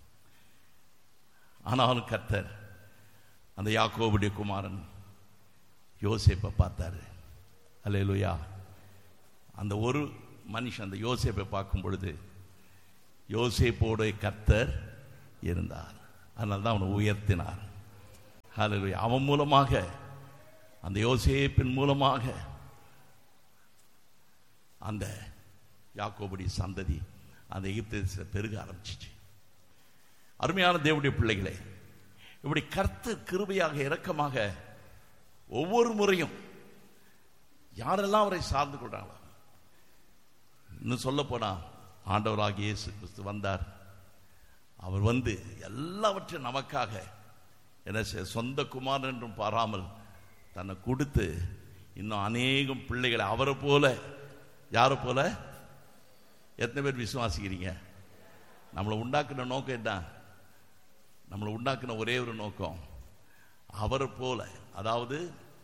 ஆனாலும் கர்த்தர் அந்த யாக்கோபுடைய குமாரன் யோசேப்பை பார்த்தாரு. அல்லேலூயா. அந்த ஒரு மனுஷன் அந்த யோசேப்பை பார்க்கும் பொழுது யோசேப்போட கர்த்தர் இருந்தார். அதனால தான் அவனை உயர்த்தினார். அல்லேலூயா. அவன் மூலமாக, அந்த யோசேப்பின் மூலமாக அந்த யாக்கோபுடைய சந்ததி அந்த எகிப்து தேசத்தில் பெருக ஆரம்பிச்சிச்சு. அருமையான தேவனுடைய பிள்ளைகளே, இப்படி கர்த்தர் கிருபையாக இரக்கமாக ஒவ்வொரு முறையும் யாரெல்லாம் அவரை சார்ந்து கொள்றாங்களோ, இன்னும் சொல்ல போனா ஆண்டவராகிய இயேசு கிறிஸ்து வந்தார். அவர் வந்து எல்லாவற்றையும் நமக்காக என்ன செய்ய, சொந்த குமாரன் என்றும் பாராமல் தன்னை கொடுத்து இன்னும் அநேகம் பிள்ளைகளை அவரை போல, யாரை போல, எத்தனை பேர் விசுவாசிக்கிறீங்க? நம்மளை உண்டாக்குன நோக்கம் என்ன? நம்மளை உண்டாக்குன ஒரே ஒரு நோக்கம், அவரை போல, அதாவது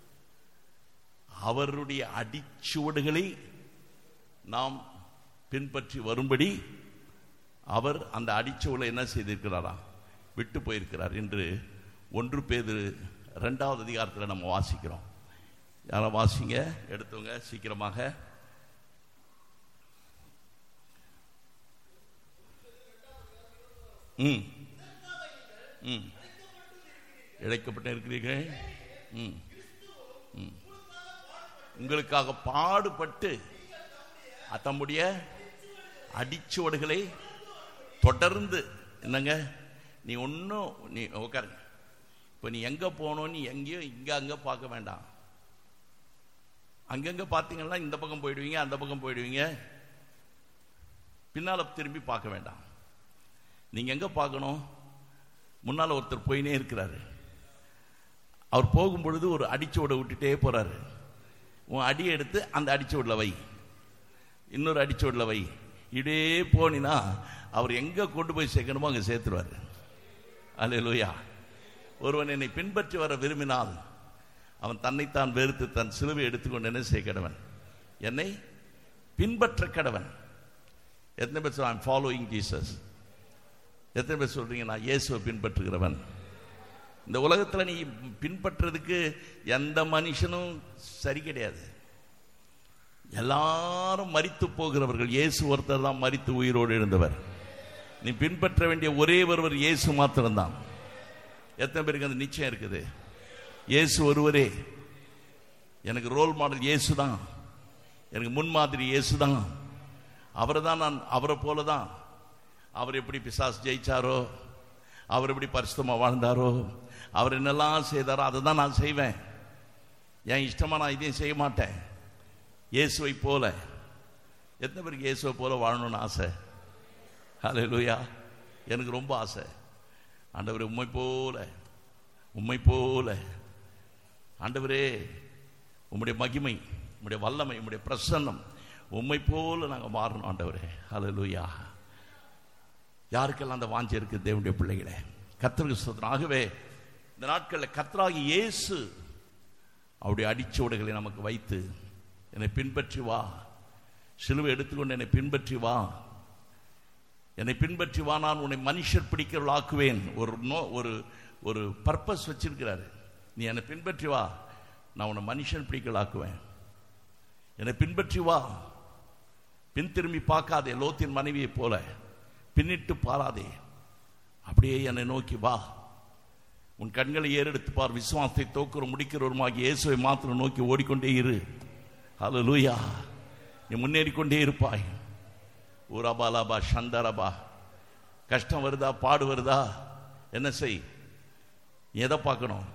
அவருடைய அடிச்சுவடுகளை நாம் பின்பற்றி வரும்படி அவர் அந்த அடிச்சுவடை என்ன செய்திருக்கிறாரா, விட்டு போயிருக்கிறார் என்று ஒன்று பேதுரு இரண்டாவது அதிகாரத்தில் நம்ம வாசிக்கிறோம். யாரை வாசிங்க, எடுத்தவங்க சீக்கிரமாக. ம் ம் இழைக்கப்பட்டு இருக்கிறீர்கள். ம் ம் உங்களுக்காக பாடுபட்டு தம்முடைய அடிச்சுவடுகளை தொடர்ந்து, என்னங்க நீ ஒன்றும், நீ உட்காருங்க, இப்போ நீ எங்கே போகணும், நீ எங்கேயும் இங்கே அங்கே பார்க்க வேண்டாம். அங்கங்கே பார்த்தீங்கன்னா இந்த பக்கம் போயிடுவீங்க, அந்த பக்கம் போயிடுவீங்க, பின்னால் திரும்பி பார்க்க வேண்டாம். நீங்கள் எங்கே பார்க்கணும்? முன்னால் ஒருத்தர் போயினே இருக்கிறாரு. அவர் போகும்பொழுது ஒரு அடிச்சுவடை விட்டுட்டே போகிறாரு. உன் அடியை எடுத்து அந்த அடிச்சுவடில் வை, இன்னொரு அடிச்சுவடில் வை. இதே போனினா அவர் எங்கே கொண்டு போய் சேர்க்கணுமோ அங்கே சேர்த்துருவார். அல்லேலூயா. ஒருவன் என்னை பின்பற்றி வர விரும்பினால் அவன் தன்னைத்தான் வெறுத்து தன் சிலுவை எடுத்துக்கொண்டு என்ன செய்ய கடவன், என்னை பின்பற்ற கடவன். எத்தனை பேர் சொல்ல ஐம் ஃபாலோயிங் ஜீசஸ்? எத்தனை பேர் சொல்றீங்க நான் இயேசுவை பின்பற்றுகிறவன்? இந்த உலகத்தில் நீ பின்பற்றுறதுக்கு எந்த மனுஷனும் சரி கிடையாது. எல்லாரும் மரித்து போகிறவர்கள், இயேசு ஒருத்தர் தான் மரித்து உயிரோடு எழுந்தவர். நீ பின்பற்ற வேண்டிய ஒரே ஒருவர் இயேசு மாத்திரம்தான். எத்தனை பேருக்கு அந்த நிச்சயம் இருக்குது? இயேசு ஒருவரே எனக்கு ரோல் மாடல், இயேசு தான் எனக்கு முன்மாதிரி, இயேசு தான். அவரை தான் நான், அவரை போல தான். அவர் எப்படி பிசாசு ஜெயிச்சாரோ, அவர் எப்படி பரிசுத்தமாக வாழ்ந்தாரோ, அவர் என்னெல்லாம் செய்தாரோ அதை தான் நான் செய்வேன். என் இஷ்டமா நான் இதையும் செய்ய மாட்டேன். இயேசுவை போல. எத்தனை பேருக்கு இயேசுவை போல வாழணும்னு ஆசை? ஹல்லேலூயா. எனக்கு ரொம்ப ஆசை. ஆண்டவரே உம்மை போல, உம்மை போல ஆண்டவரே, உம்முடைய மகிமை, உம்முடைய வல்லமை, உம்முடைய பிரசன்னம், உம்மை போல நாங்கள் மாறணும் ஆண்டவரே. ஹல்லேலூயா. யாருக்கெல்லாம் அந்த வாஞ்சை இருக்குது தேவனுடைய பிள்ளைகளே? கர்த்தருக்கு ஸ்தோத்திரம். ஆகவே இந்த நாட்களில் கர்த்தராகி இயேசு அவருடைய அடிச்சுவடுகளை நமக்கு வைத்து, என்னை பின்பற்றி வா, சிலுவை எடுத்துக்கொண்டு என்னை பின்பற்றி வா, என்னை பின்பற்றி வா, நான் உன்னை மனுஷர் பிடிக்கிறவள் ஆக்குவேன். ஒரு நோ ஒரு ஒரு பர்பஸ் வச்சிருக்கிறாரு. நீ என்னை பின்பற்றி வா, நான் உன்னை மனுஷன் பிடிக்கிறவள் ஆக்குவேன். என்னை பின்பற்றி வா, பின் திரும்பி பார்க்காதே, லோத்தின் மனைவியை போல பின்னிட்டு பாராதே, அப்படியே என்னை நோக்கி வா. உன் கண்களை ஏறெடுத்து பார், விசுவாசத்தை தோக்குற முடிக்கிறவருமாகி இயேசுவை மாத்திரம் நோக்கி ஓடிக்கொண்டே இரு. ஹல்லேலூயா. நீ முன்னேறிக்கொண்டே இருப்பாய். ஊராபா லாபா சந்தரபா. கஷ்டம் வருதா, பாடு வருதா, என்ன செய்? எதை பார்க்கணும்?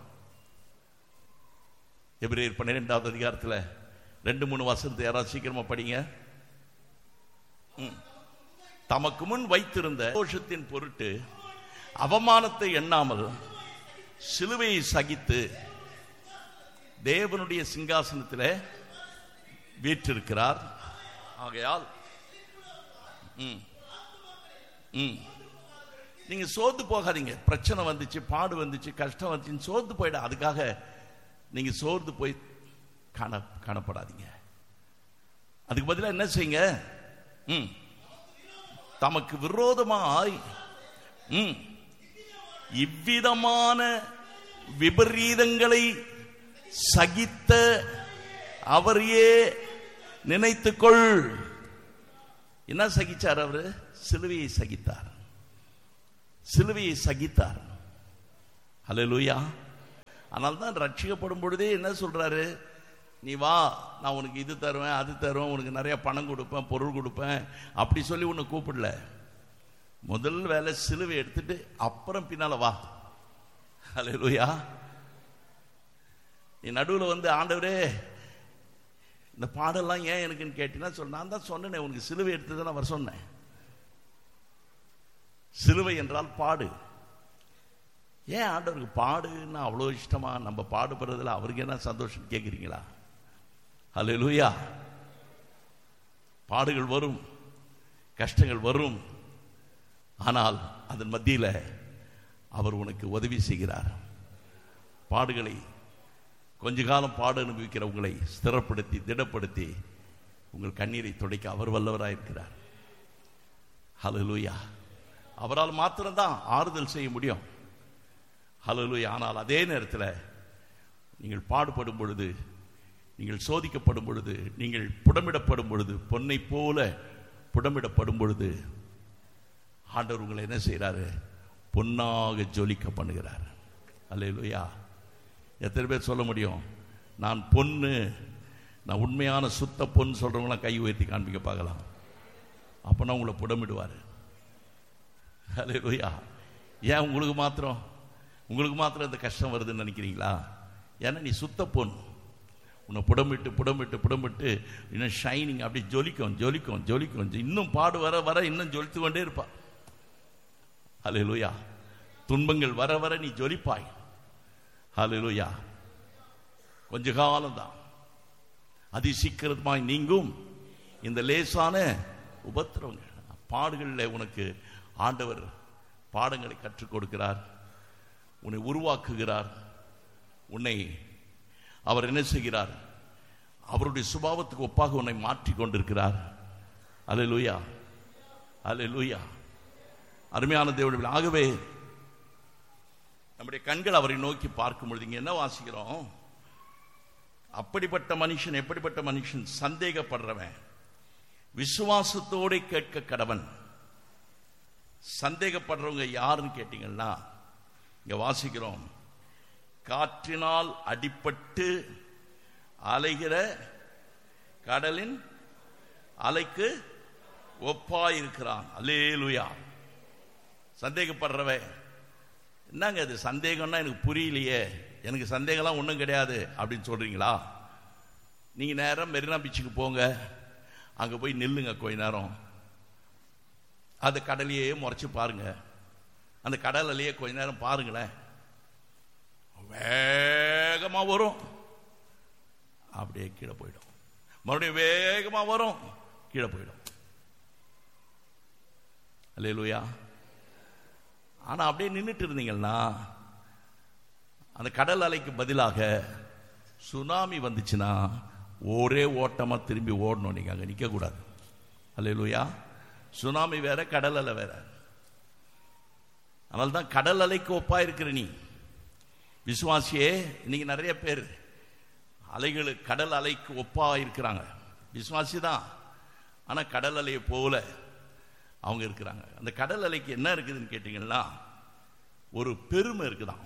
எபிரேயர் பன்னிரெண்டாவது அதிகாரத்தில் ரெண்டு மூணு வசனத்தை யாராவது சீக்கிரமா படிங்க. தமக்கு முன் வைத்திருந்த தோஷத்தின் பொருட்டு அவமானத்தை எண்ணாமல் சிலுவையை சகித்து தேவனுடைய சிங்காசனத்தில் வீற்றிருக்கிறார். ஆகையால் நீங்க சோர்ந்து போகாதீங்க. பிரச்சனை வந்துச்சு, பாடு வந்துச்சு, கஷ்டம் வந்துச்சு, சோர்ந்து போயிட. அதுக்காக நீங்க சோர்ந்து போய் காண காணப்படாதீங்க. அதுக்கு பதிலாக என்ன செய்யுங்க? ம் தமக்கு விரோதமாய் ம் இவ்விதமான விபரீதங்களை சகித்த அவரையே நினைத்துக்கொள். என்ன சகிச்சார் அவரு? சிலுவையை சகித்தார். சிலுவையை சகித்தார். ஹல்லேலூயா. ஆனால் தான் ரட்சிக்கப்படும் பொழுதே என்ன சொல்றாரு? நீ வா, நான் உனக்கு இது தருவேன், அது தருவேன், உனக்கு நிறைய பணம் கொடுப்பேன், பொருள் கொடுப்பேன், அப்படி சொல்லி உன்னை கூப்பிடல. முதல் வேலை சிலுவை எடுத்துட்டு அப்புறம் பின்னால வா. ஹல்லேலூயா. நீ நடுவில் வந்து ஆண்டவரே இந்த பாடெல்லாம் ஏன் எனக்குன்னு கேட்டீங்கன்னா சொல், நான் தான் சொன்னேன் உனக்கு சிலுவை எடுத்து தான் வர சொன்னேன். சிலுவை என்றால் பாடு. ஏன் ஆண்டவருக்கு பாடுன்னா அவ்வளோ இஷ்டமா? நம்ம பாடுபடுறதுல அவருக்கு என்ன சந்தோஷம் கேட்குறீங்களா? ஹல்லேலூயா. பாடுகள் வரும், கஷ்டங்கள் வரும், ஆனால் அதன் மத்தியில் அவர் உனக்கு உதவி செய்கிறார். பாடுகளை கொஞ்ச காலம் பாடு அனுபவிக்கிற உங்களை ஸ்திரப்படுத்தி திடப்படுத்தி உங்கள் கண்ணீரை துடைக்க அவர் வல்லவராக இருக்கிறார். ஹல்லேலூயா. அவரால் மாத்திரம்தான் ஆறுதல் செய்ய முடியும். ஹல்லேலூயா. ஆனால் அதே நேரத்தில் நீங்கள் பாடுபடும் பொழுது, நீங்கள் சோதிக்கப்படும் பொழுது, நீங்கள் புடமிடப்படும் பொழுது, பொன்னை போல புடமிடப்படும் பொழுது ஆண்டவர் உங்களை என்ன செய்கிறாரு? பொன்னாக ஜொலிக்க பண்ணுகிறார். ஹல்லேலூயா. எத்தனை பேர் சொல்ல முடியும் நான் பொண்ணு, நான் உண்மையான சுத்த பொண்ணு சொல்றவங்களாம் கை உயர்த்தி காண்பிக்க பார்க்கலாம். அப்பனா உங்களை புடமிடுவார். ஹல்லேலூயா. ஏன் உங்களுக்கு மாத்திரம் உங்களுக்கு மாத்திரம் இந்த கஷ்டம் வருதுன்னு நினைக்கிறீங்களா? ஏன்னா நீ சுத்த பொண்ணு. உன்னை புடமிட்டு புடமிட்டு புடமிட்டு இன்னும் ஷைனிங் அப்படி ஜொலிக்கும் ஜொலிக்கும் ஜொலிக்கும். இன்னும் பாடு வர வர இன்னும் ஜொலித்து கொண்டே இருப்பா. ஹல்லேலூயா. துன்பங்கள் வர வர நீ ஜொலிப்பாய். ஹல்லேலூயா. கொஞ்ச காலம்தான், அதி சீக்கிரமாய் நீங்கும் இந்த லேசான உபத்திரவங்கள். பாடுகளில் உனக்கு ஆண்டவர் பாடங்களை கற்றுக் கொடுக்கிறார், உன்னை உருவாக்குகிறார். உன்னை அவர் என்ன செய்கிறார்? அவருடைய சுபாவத்துக்கு ஒப்பாக உன்னை மாற்றி கொண்டிருக்கிறார். அல்லேலூயா. அல்லேலூயா. அருமையான தேவனுடைய. ஆகவே நம்முடைய கண்கள் அவரை நோக்கி பார்க்கும் பொழுது இங்க என்ன வாசிக்கிறோம்? அப்படிப்பட்ட மனுஷன், எப்படிப்பட்ட மனுஷன்? சந்தேகப்படுறவன், விசுவாசத்தோடு கேட்க கடவன். சந்தேகப்படுறவங்க யாருன்னு கேட்டீங்கன்னா இங்க வாசிக்கிறோம், காற்றினால் அடிபட்டு அலைகிற கடலின் அலைக்கு ஒப்பாயிருக்கிறான். அல்லேலூயா. சந்தேகப்படுறவன் என்னங்க அது சந்தேகம்னா எனக்கு புரியலையே, எனக்கு சந்தேகம்லாம் ஒன்றும் கிடையாது அப்படின்னு சொல்றீங்களா? நீங்க நேரம் மெரினா பீச்சுக்கு போங்க, அங்க போய் நில்லுங்க கொஞ்ச நேரம், அந்த கடலையே முறைச்சு பாருங்க, அந்த கடல் அலையே கொஞ்ச நேரம் பாருங்களேன். வேகமா வரும், அப்படியே கீழே போயிடும், மறுபடியும் வேகமா வரும், கீழே போயிடும். அல்லேலூயா. ஆனா அப்படியே நின்றுட்டு இருந்தீங்கன்னா அந்த கடல் அலைக்கு பதிலாக சுனாமி வந்துச்சுன்னா ஒரே ஓட்டமா திரும்பி ஓடணும். நீங்க அங்க நிக்க கூடாது. அல்லேலூயா. சுனாமி வேற, கடல் அலை வேற. அதனால தான் கடல் அலைக்கு ஒப்பா இருக்கிற நீ விசுவாசியே. இன்னைக்கு நிறைய பேர் அலைகள் கடல் அலைக்கு ஒப்பா இருக்கிறாங்க. விசுவாசி தான், ஆனால் கடல் அலையை போல அவங்க இருக்கிறாங்க. அந்த கடல் அலைக்கு என்ன இருக்குதுன்னு கேட்டீங்கன்னா, ஒரு பெருமை இருக்குதான்.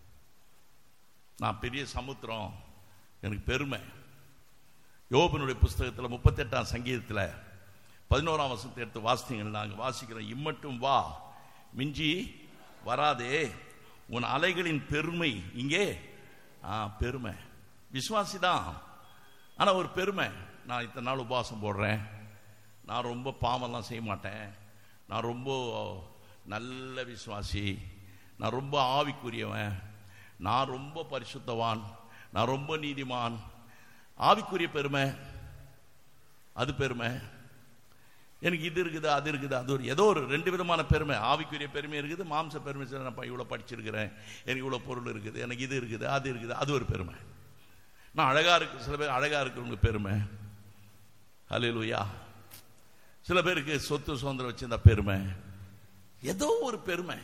நான் பெரிய சமுத்திரம், எனக்கு பெருமை. யோபனுடைய புஸ்தகத்தில் முப்பத்தி எட்டாம் சங்கீதத்தில் பதினோராம் வசனத்தை எடுத்து வாசித்தீங்கன்னா நாங்கள் வாசிக்கிறோம், இம்மட்டும் வா, மிஞ்சி வராதே, உன் அலைகளின் பெருமை இங்கே. ஆ பெருமை. விசுவாசி தான், ஆனால் ஒரு பெருமை. நான் இத்தனை நாள் உபவாசம் போடுறேன், நான் ரொம்ப பாவம்லாம் செய்ய மாட்டேன், நான் ரொம்ப நல்ல விசுவாசி, நான் ரொம்ப ஆவிக்குரியவன், நான் ரொம்ப பரிசுத்தவான், நான் ரொம்ப நீதிமான். ஆவிக்குரிய பெருமை, அது பெருமை. எனக்கு இது இருக்குது, அது இருக்குது, அது ஒரு ஏதோ ஒரு ரெண்டு விதமான பெருமை. ஆவிக்குரிய பெருமை இருக்குது, மாம்ச பெருமை. நான் இவ்வளோ படிச்சிருக்கிறேன், எனக்கு இவ்வளோ பொருள் இருக்குது, எனக்கு இது இருக்குது, அது இருக்குது, அது ஒரு பெருமை. நான் அழகாக இருக்கு, சில பேர் அழகாக இருக்கிறவங்க பெருமை. ஹல்லேலூயா. சில பேருக்கு சொத்து சுதந்திரம் வச்சிருந்தா பெருமை, ஏதோ ஒரு பெருமை.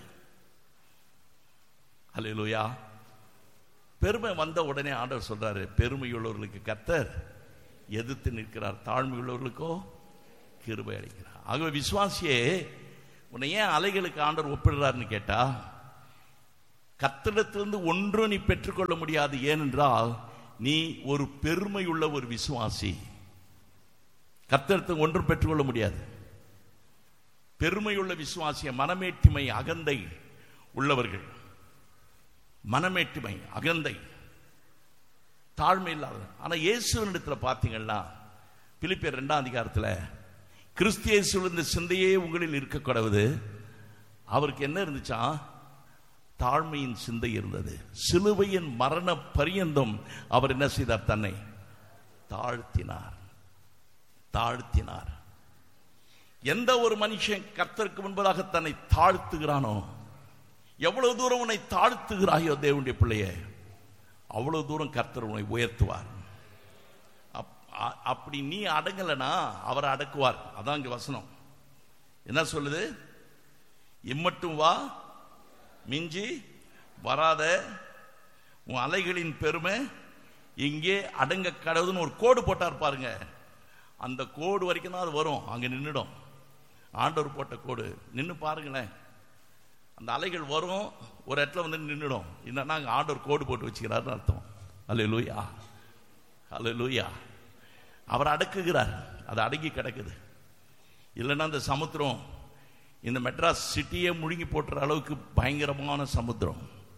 ஹல்லேலூயா. பெருமை வந்த உடனே ஆண்டவர் சொல்றாரு, பெருமையுள்ளவர்களுக்கு கர்த்தர் எதிர்த்து நிற்கிறார், தாழ்மையுள்ளவர்களுக்கோ கிருபை அளிக்கிறார். ஆகவே விசுவாசியே, உன்னை ஏன் அலைகளுக்கு ஆண்டவர் ஒப்பிடுறாருன்னு கேட்டா, கர்த்தரிடத்திலிருந்து ஒன்றும் நீ பெற்றுக்கொள்ள முடியாது. ஏனென்றால் நீ ஒரு பெருமையுள்ள ஒரு விசுவாசி. கர்த்தரிடத்தில் ஒன்றும் பெற்றுக்கொள்ள முடியாது. பெருமையுள்ள விசுவாசிய, மனமேட்டிமை அகந்தை உள்ளவர்கள், மனமேட்டிமை அகந்தை தாழ்மை இல்லாத. ஆனா இயேசுவினிடத்துல பார்த்தீங்கன்னா, பிலிப்பியர் இரண்டாம் அதிகாரத்தில் கிறிஸ்து இயேசுவில் இந்த சிந்தையே உங்களில் இருக்க கூடாது. அவருக்கு என்ன இருந்துச்சா? தாழ்மையின் சிந்தை இருந்தது. சிலுவையின் மரண பரியந்தம் அவர் என்ன செய்தார்? தன்னை தாழ்த்தினார், தாழ்த்தினார். எந்த ஒரு மனுஷன் கர்த்தருக்கு முன்பதாக தன்னை தாழ்த்துகிறானோ, எவ்வளவு தூரம் உன்னை தாழ்த்துகிறாயோ தேவனுடைய பிள்ளையே, அவ்வளவு தூரம் கர்த்தர் உன்னை உயர்த்துவார். அப்படி நீ அடங்கலனா அவர் அடக்குவார். அதான் இங்க வசனம் என்ன சொல்லுது? இம்மட்டும் வா, மிஞ்சி வராத, உன் அலைகளின் பெருமை இங்கே அடங்க கடவுதுன்னு ஒரு கோடு போட்டார் பாருங்க. அந்த கோடு வரைக்கும் தான் அது வரும், அங்க நின்றுடும். ஆண்டவர் போட்ட கோடு நின்று பாருங்களேன். அந்த அலைகள் வரும், ஒரு இடத்துல வந்து நின்றுடும். என்னன்னா அங்கே ஆண்டவர் கோடு போட்டு வச்சுக்கிறாருன்னு அர்த்தம். அல்லேலூயா, அல்லேலூயா. அவர் அடக்குகிறார், அது அடங்கி கிடக்குது. இல்லைன்னா அந்த சமுத்திரம் இந்த மெட்ராஸ் சிட்டியே முழுங்கி போட்டுற அளவுக்கு பயங்கரமான சமுத்திரம்.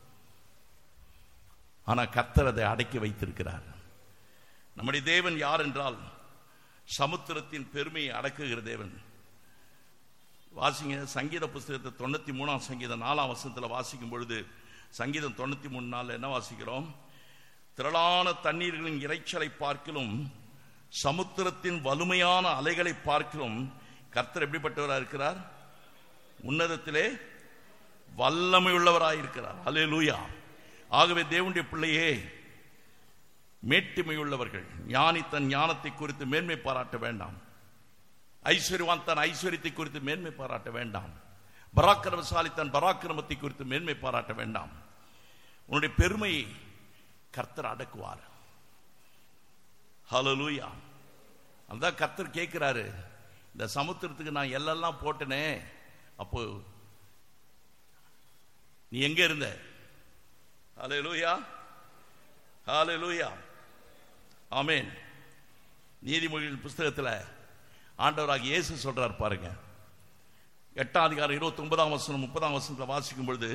ஆனால் கர்த்தர் அதை அடக்கி வைத்திருக்கிறார். நம்முடைய தேவன் யார் என்றால், சமுத்திரத்தின் பெருமையை அடக்குகிற தேவன். வாசிங்க சங்கீத புஸ்தகத்தை தொண்ணூத்தி மூணாம் சங்கீதம் நாலாம் வசனத்தில் வாசிக்கும் பொழுது, சங்கீதம் தொண்ணூத்தி மூணு நாள் என்ன வாசிக்கிறோம்? திரளான தண்ணீர்களின் இறைச்சலை பார்க்கிலும் சமுத்திரத்தின் வலிமையான அலைகளை பார்க்கிலும் கர்த்தர் எப்படிப்பட்டவராக இருக்கிறார்? உன்னதத்திலே வல்லமை உள்ளவராக இருக்கிறார். அல்லேலூயா. ஆகவே தேவனுடைய பிள்ளையே, மேட்டிமை உள்ளவர்கள், ஞானி தன் ஞானத்தை குறித்து மேன்மை பாராட்ட வேண்டாம், ஐஸ்வர்யவான் தன் ஐஸ்வர்யத்தை குறித்து மேன்மை பாராட்ட வேண்டாம், பராக்கிரமசாலி தன் பராக்கிரமத்தை குறித்து மேன்மை பாராட்ட வேண்டாம். உன்னுடைய பெருமையை கர்த்தர் அடக்குவார். ஹல்லேலூயா. அதான் கர்த்தர் கேட்கிறாரு, இந்த சமுத்திரத்துக்கு நான் எல்லாம் போட்டனே, அப்போ நீ எங்க இருந்த? ஹல்லேலூயா, ஹல்லேலூயா, ஆமென். நீதிமொழியின் புஸ்தகத்தில் ஆண்டவராக இயேசு சொல்றார் பாருங்க, எட்டாம் அதிகாரம் இருபத்தி ஒன்பதாம் வசனம் முப்பதாம் வசனத்தில் வாசிக்கும் பொழுது,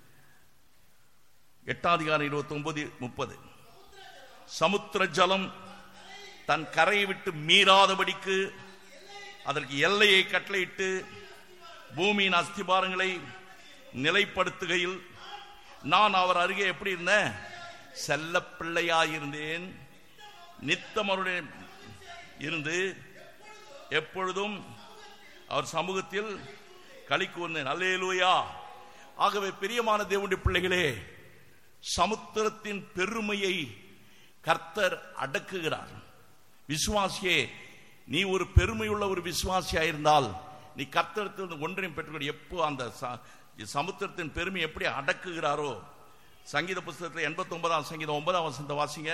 எட்டாம் அதிகாரம் இருபத்தி ஒன்பது முப்பது, சமுத்திர ஜலம் தன் கரையை விட்டு மீறாதபடிக்கு அதற்கு எல்லையை கட்டளையிட்டு பூமியின் அஸ்திபாரங்களை நிலைப்படுத்துகையில் நான் அவர் அருகே எப்படி இருந்தேன்? செல்ல பிள்ளையாயிருந்தேன். நித்தம் அவருடைய இருந்து எப்பொழுதும் அவர் சமூகத்தில் களி கூர்ந்தேன். அல்லேலூயா. ஆகவே பிரியமான தேவனுடைய பிள்ளைகளே, சமுத்திரத்தின் பெருமையை கர்த்தர் அடக்குகிறார். விசுவாசியே, நீ ஒரு பெருமையுள்ள ஒரு விசுவாசியா இருந்தால் நீ கர்த்தரிடத்தில் ஒன்றையும் பெற்றுக்கொள். எப்போ அந்த சமுத்திரத்தின் பெருமை எப்படி அடக்குகிறாரோ. சங்கீத புஸ்தகத்தில் எண்பத்தி ஒன்பதாம் சங்கீதம் ஒன்பதாம் வசனத்தை வாசிங்க.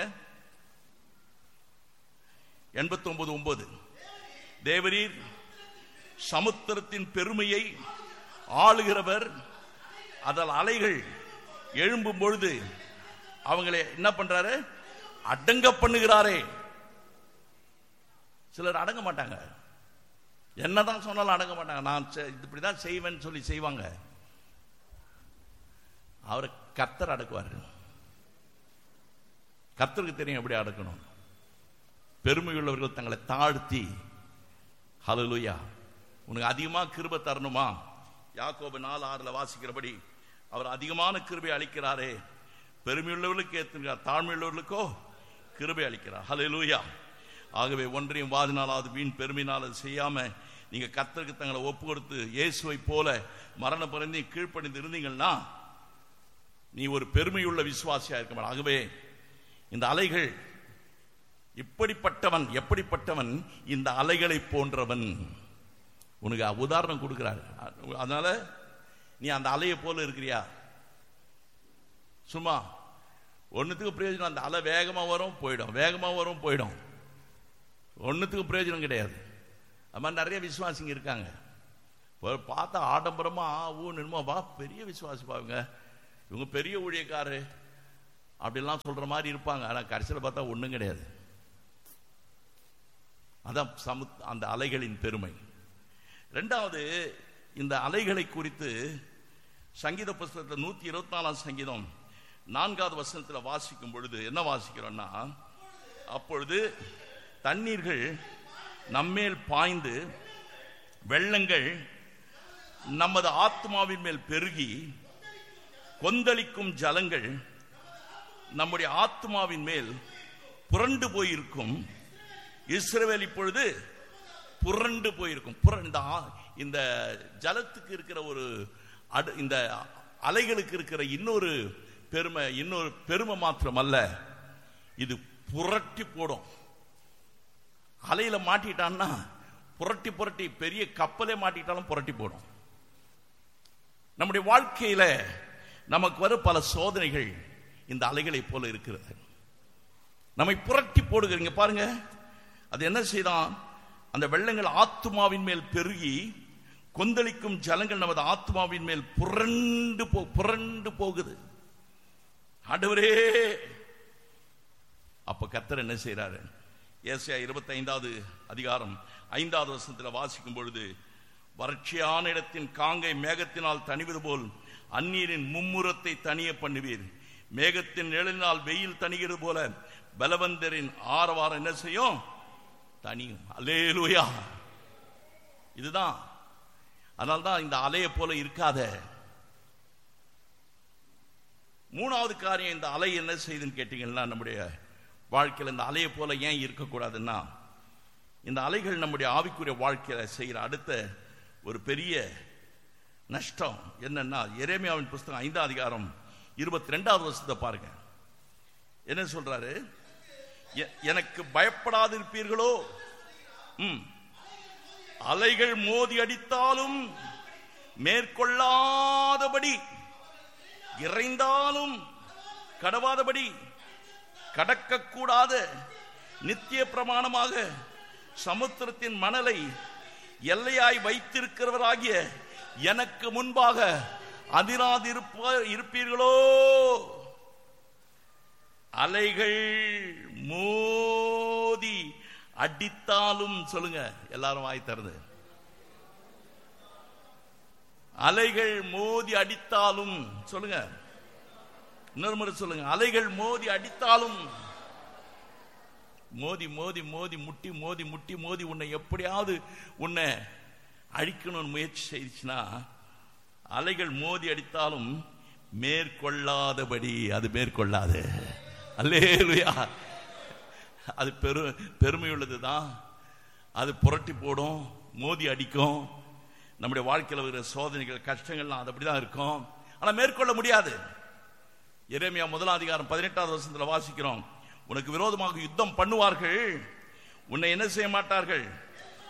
எண்பத்தி ஒன்பது ஒன்பது. தேவரீர் சமுத்திரத்தின் பெருமையை ஆளுகிறவர், அதில் அலைகள் எழும்பும் பொழுது அவங்களை என்ன பண்றாரு? அடங்க பண்ணுகிறாரே. சிலர் அடங்க மாட்டாங்க, என்னதான் சொன்னாலும் அடங்க மாட்டாங்க. நான் இப்படிதான் செய்வேன்னு சொல்லி செய்வாங்க. அவரை கர்த்தர் அடக்குவார். கர்த்தருக்கு தெரியும் எப்படி அடக்கணும். பெருமையுள்ளவர்கள் தங்களை தாழ்த்தி, ஹல்லேலூயா, உனக்கு அதிகமா கிருபை தரணுமா? யாக்கோபு நாலு ஆறுல வாசிக்கிறபடி அவர் அதிகமான கிருபை அளிக்கிறாரே. பெருமையுள்ளவர்களுக்கு ஏற்றுகிறார், தாழ்மையுள்ளவர்களுக்கோ கிருபை அளிக்கிறார். ஹல்லேலூயா. ஆகவே ஒன்றையும் வாதினாலாவது வீண் பெருமையினால் அது செய்யாம நீங்க கர்த்தருக்கு தங்களை ஒப்பு கொடுத்து இயேசுவை போல மரண பரிந்து கீழ்ப்படிந்து இருந்தீங்கன்னா நீ ஒரு பெருமையுள்ள விசுவாசியா இருக்க மாட்ட. ஆகவே இந்த அலைகள் இப்படிப்பட்டவன், எப்படிப்பட்டவன்? இந்த அலைகளை போன்றவன். உனக்கு உதாரணம் கொடுக்கிறார். அதனால நீ அந்த அலையை போல இருக்கிறியா? சும்மா ஒன்னுத்துக்கு பிரயோஜனம். அந்த அலை வேகமா வரும் போயிடும், வேகமா வரும் போயிடும், ஒன்னுத்துக்கு பிரயோஜனம் கிடையாது. அது மாதிரி நிறைய விசுவாசிங்க இருக்காங்க. பார்த்தா ஆடம்பரமா ஊன்னுமா வா பெரிய விசுவாசி பாருங்க, இவங்க பெரிய ஊழியக்காரு அப்படிலாம் சொல்ற மாதிரி இருப்பாங்க. ஆனா கடைசியில் பார்த்தா ஒண்ணும் கிடையாது. அதான் சமுத் அந்த அலைகளின் பெருமை. ரெண்டாவது, இந்த அலைகளை குறித்து சங்கீத புஸ்தகத்தில் நூத்தி இருபத்தி நாலாம் சங்கீதம் நான்காவது வசனத்தில் வாசிக்கும் பொழுது என்ன வாசிக்கிறோம்னா, அப்பொழுது தண்ணீர்கள் நம்மேல் பாய்ந்து வெள்ளங்கள் நமது ஆத்மாவின் மேல் பெருகி கொந்தளிக்கும் ஜலங்கள் நம்முடைய ஆத்மாவின் மேல் புரண்டு போயிருக்கும். இஸ்ரவேல் இப்பொழுது புரண்டு போயிருக்கும். இந்த ஜலத்துக்கு இருக்கிற ஒரு இந்த அலைகளுக்கு இருக்கிற இன்னொரு பெருமை, இன்னொரு பெருமை மாத்திரம் அல்ல, இது புரட்டி போடும். அலையில மாட்டிட்டான்னா புரட்டி புரட்டி பெரிய கப்பலே மாட்டிட்டாலும் புரட்டி போடும். நம்முடைய வாழ்க்கையில நமக்கு வரும் பல சோதனைகள் இந்த அலைகளை போல இருக்கிறது. நம்மை புரட்டி போடுகிறீங்க பாருங்க. அது என்ன செய்தான்? அந்த வெள்ளங்கள் ஆத்துமாவின் மேல் பெருகி கொந்தளிக்கும் ஜலங்கள் நமது ஆத்மாவின் மேல் புரண்டு போ புரண்டு போகுது. ஆண்டவரே, அப்ப கர்த்தர் என்ன செய்யறாரு? ஏசாயா இருபத்தி ஐந்தாவது அதிகாரம் ஐந்தாவது வசனத்தில் வாசிக்கும் பொழுது, வறட்சியான இடத்தின் காங்கை மேகத்தினால் தணிவது போல் அந்நீரின் மும்முரத்தை தனிய பண்ணுவீர். மேகத்தின் நிழலினால் வெயில் தணிகிறது போல பலவந்தரின் ஆரவாரம் என்ன செய்யும்? தனியும். அல்லேலூயா. இதுதான். அதனால்தான் இந்த அலையை போல இருக்காத. மூணாவது காரியம், இந்த அலை என்ன செய்யுதுன்னு கேட்டீங்கன்னா, நம்முடைய வாழ்க்கையில் இந்த அலையை போல ஏன் இருக்கக்கூடாதுன்னா, இந்த அலைகள் நம்முடைய ஆவிக்குரிய வாழ்க்கையில செய்கிற அடுத்த ஒரு பெரிய நஷ்டம் என்னன்னா, எரேமியாவின் புஸ்தகம் ஐந்தாம் அதிகாரம் இருபத்தி ரெண்டாவது வருஷத்தை பாருங்க. என்ன சொல்றாரு? எனக்கு பயப்படாதிருப்பீர்களோ, அலைகள் மோதி அடித்தாலும் மேற்கொள்ளாதபடி, இறைந்தாலும் கடவாதபடி, கடக்கக்கூடாத நித்திய பிரமாணமாக சமுத்திரத்தின் மணலை எல்லையாய் வைத்திருக்கிறவராகிய எனக்கு முன்பாக அதிராதிருப்ப இருப்பீர்களோ. அலைகள் மோதி அடித்தாலும், சொல்லுங்க எல்லாரும் வாய் தருது, அலைகள் மோதி அடித்தாலும், சொல்லுங்க இன்னொரு முறை சொல்லுங்க, அலைகள் மோதி அடித்தாலும், மோதி மோதி மோதி முட்டி மோதி முட்டி மோதி உன்னை எப்படியாவது உன்னை அழிக்கணும்னு முயற்சி செய்துச்சுன்னா, அலைகள் மோதி அடித்தாலும் மேற்கொள்ளாதபடி அது மேற்கொள்ளாது. அல்லேலூயா. அது பெரு பெருமை உள்ளதுதான். அது புரட்டி போடும், மோதி அடிக்கும். நம்முடைய வாழ்க்கையில் இருக்கிற சோதனைகள், கஷ்டங்கள்லாம் அது அப்படிதான் இருக்கும். ஆனா மேற்கொள்ள முடியாது. எரேமியா முதலாம் அதிகாரம் பதினெட்டாவது வசனத்தில் வாசிக்கிறோம், உனக்கு விரோதமாக யுத்தம் பண்ணுவார்கள், உன்னை என்ன செய்ய மாட்டார்கள்?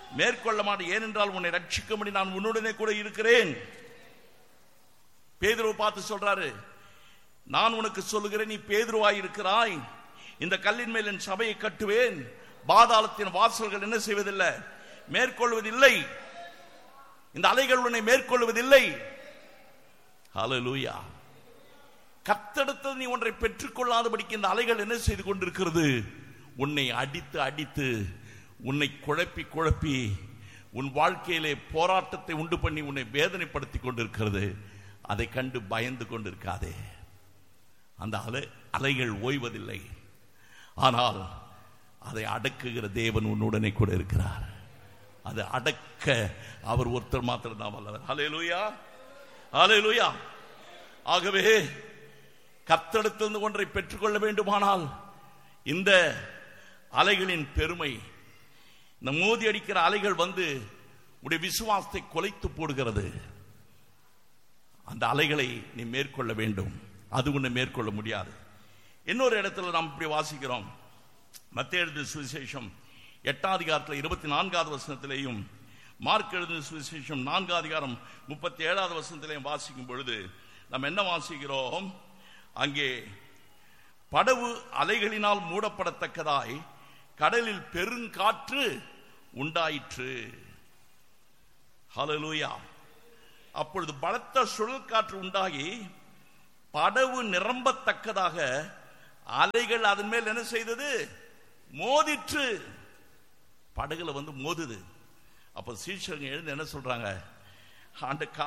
மேற்கொள்ள மாட்டேன். ஏனென்றால் உன்னை ரட்சிக்கும்படி நான் உன்னுடனே கூட இருக்கிறேன். பேதுருவை பார்த்து சொல்றாரு, நான் உனக்கு சொல்லுகிறேன், நீ பேதுருவாய் இருக்கிறாய், இந்த கல்லின் மேல் என் சபையை கட்டுவேன், பாதாளத்தின் வாசல்கள் என்ன செய்வதில்லை, மேற்கொள்வதில்லை. இந்த அலைகள் உன்னை மேற்கொள்வதில்லை. ஹல்லேலூயா. கர்த்தரிடத்தில் நீ ஒன்றை பெற்றுக்கொள்ளாதபடிக்கு இந்த அலைகள் என்ன செய்து கொண்டிருக்கிறது, உன்னை அடித்து அடித்து உன்னை குழப்பி குழப்பி உன் வாழ்க்கையிலே போராட்டத்தை உண்டு பண்ணி உன்னை வேதனைப்படுத்தி கொண்டிருக்கிறது. அதை கண்டு பயந்து கொண்டிருக்காதே. அந்த அலை அலைகள் ஓய்வதில்லை. ஆனால் அதை அடக்குகிற தேவன் உன்னுடனே கூட இருக்கிறார். அதை அடக்க அவர் ஒருத்தர் மாத்திரம் தான் வல்லவர். ஹல்லேலூயா, ஹல்லேலூயா. ஆகவே கர்த்தரிடத்திலிருந்து ஒன்றை பெற்றுக்கொள்ள வேண்டுமானால் இந்த அலைகளின் பெருமை, இந்த மோதி அடிக்கிற அலைகள் வந்து உடைய விசுவாசத்தை குலைத்து போடுகிறது. அந்த அலைகளை நீ மேற்கொள்ள வேண்டும். அது உன்னை மேற்கொள்ள முடியாது. இன்னொரு இடத்துல நாம் இப்படி வாசிக்கிறோம். மத்தேயு எழுதின சுவிசேஷம் எட்டாம் அதிகாரத்தில் இருபத்தி நான்காவது வசனத்திலேயும், மார்க் எழுதின சுவிசேஷம் நான்காம் அதிகாரம் முப்பத்தி ஏழாவது வசனத்திலேயும் வாசிக்கும் பொழுது நாம் என்ன வாசிக்கிறோம்? அங்கே படவு அலைகளினால் மூடப்படத்தக்கதாய் கடலில் பெருங்காற்று உண்டாயிற்று. ஹல்லேலூயா. அப்பொழுது பலத்த சுழல் காற்று உண்டாகி படவு நிரம்பத்தக்கதாக அலைகள் அதன் மேல் என்ன செய்தது, மோதிற்று. படகுல வந்து மோதுது. அப்ப சீஷர்கள் எழுந்து என்ன சொல்றாங்க, ஆண்டு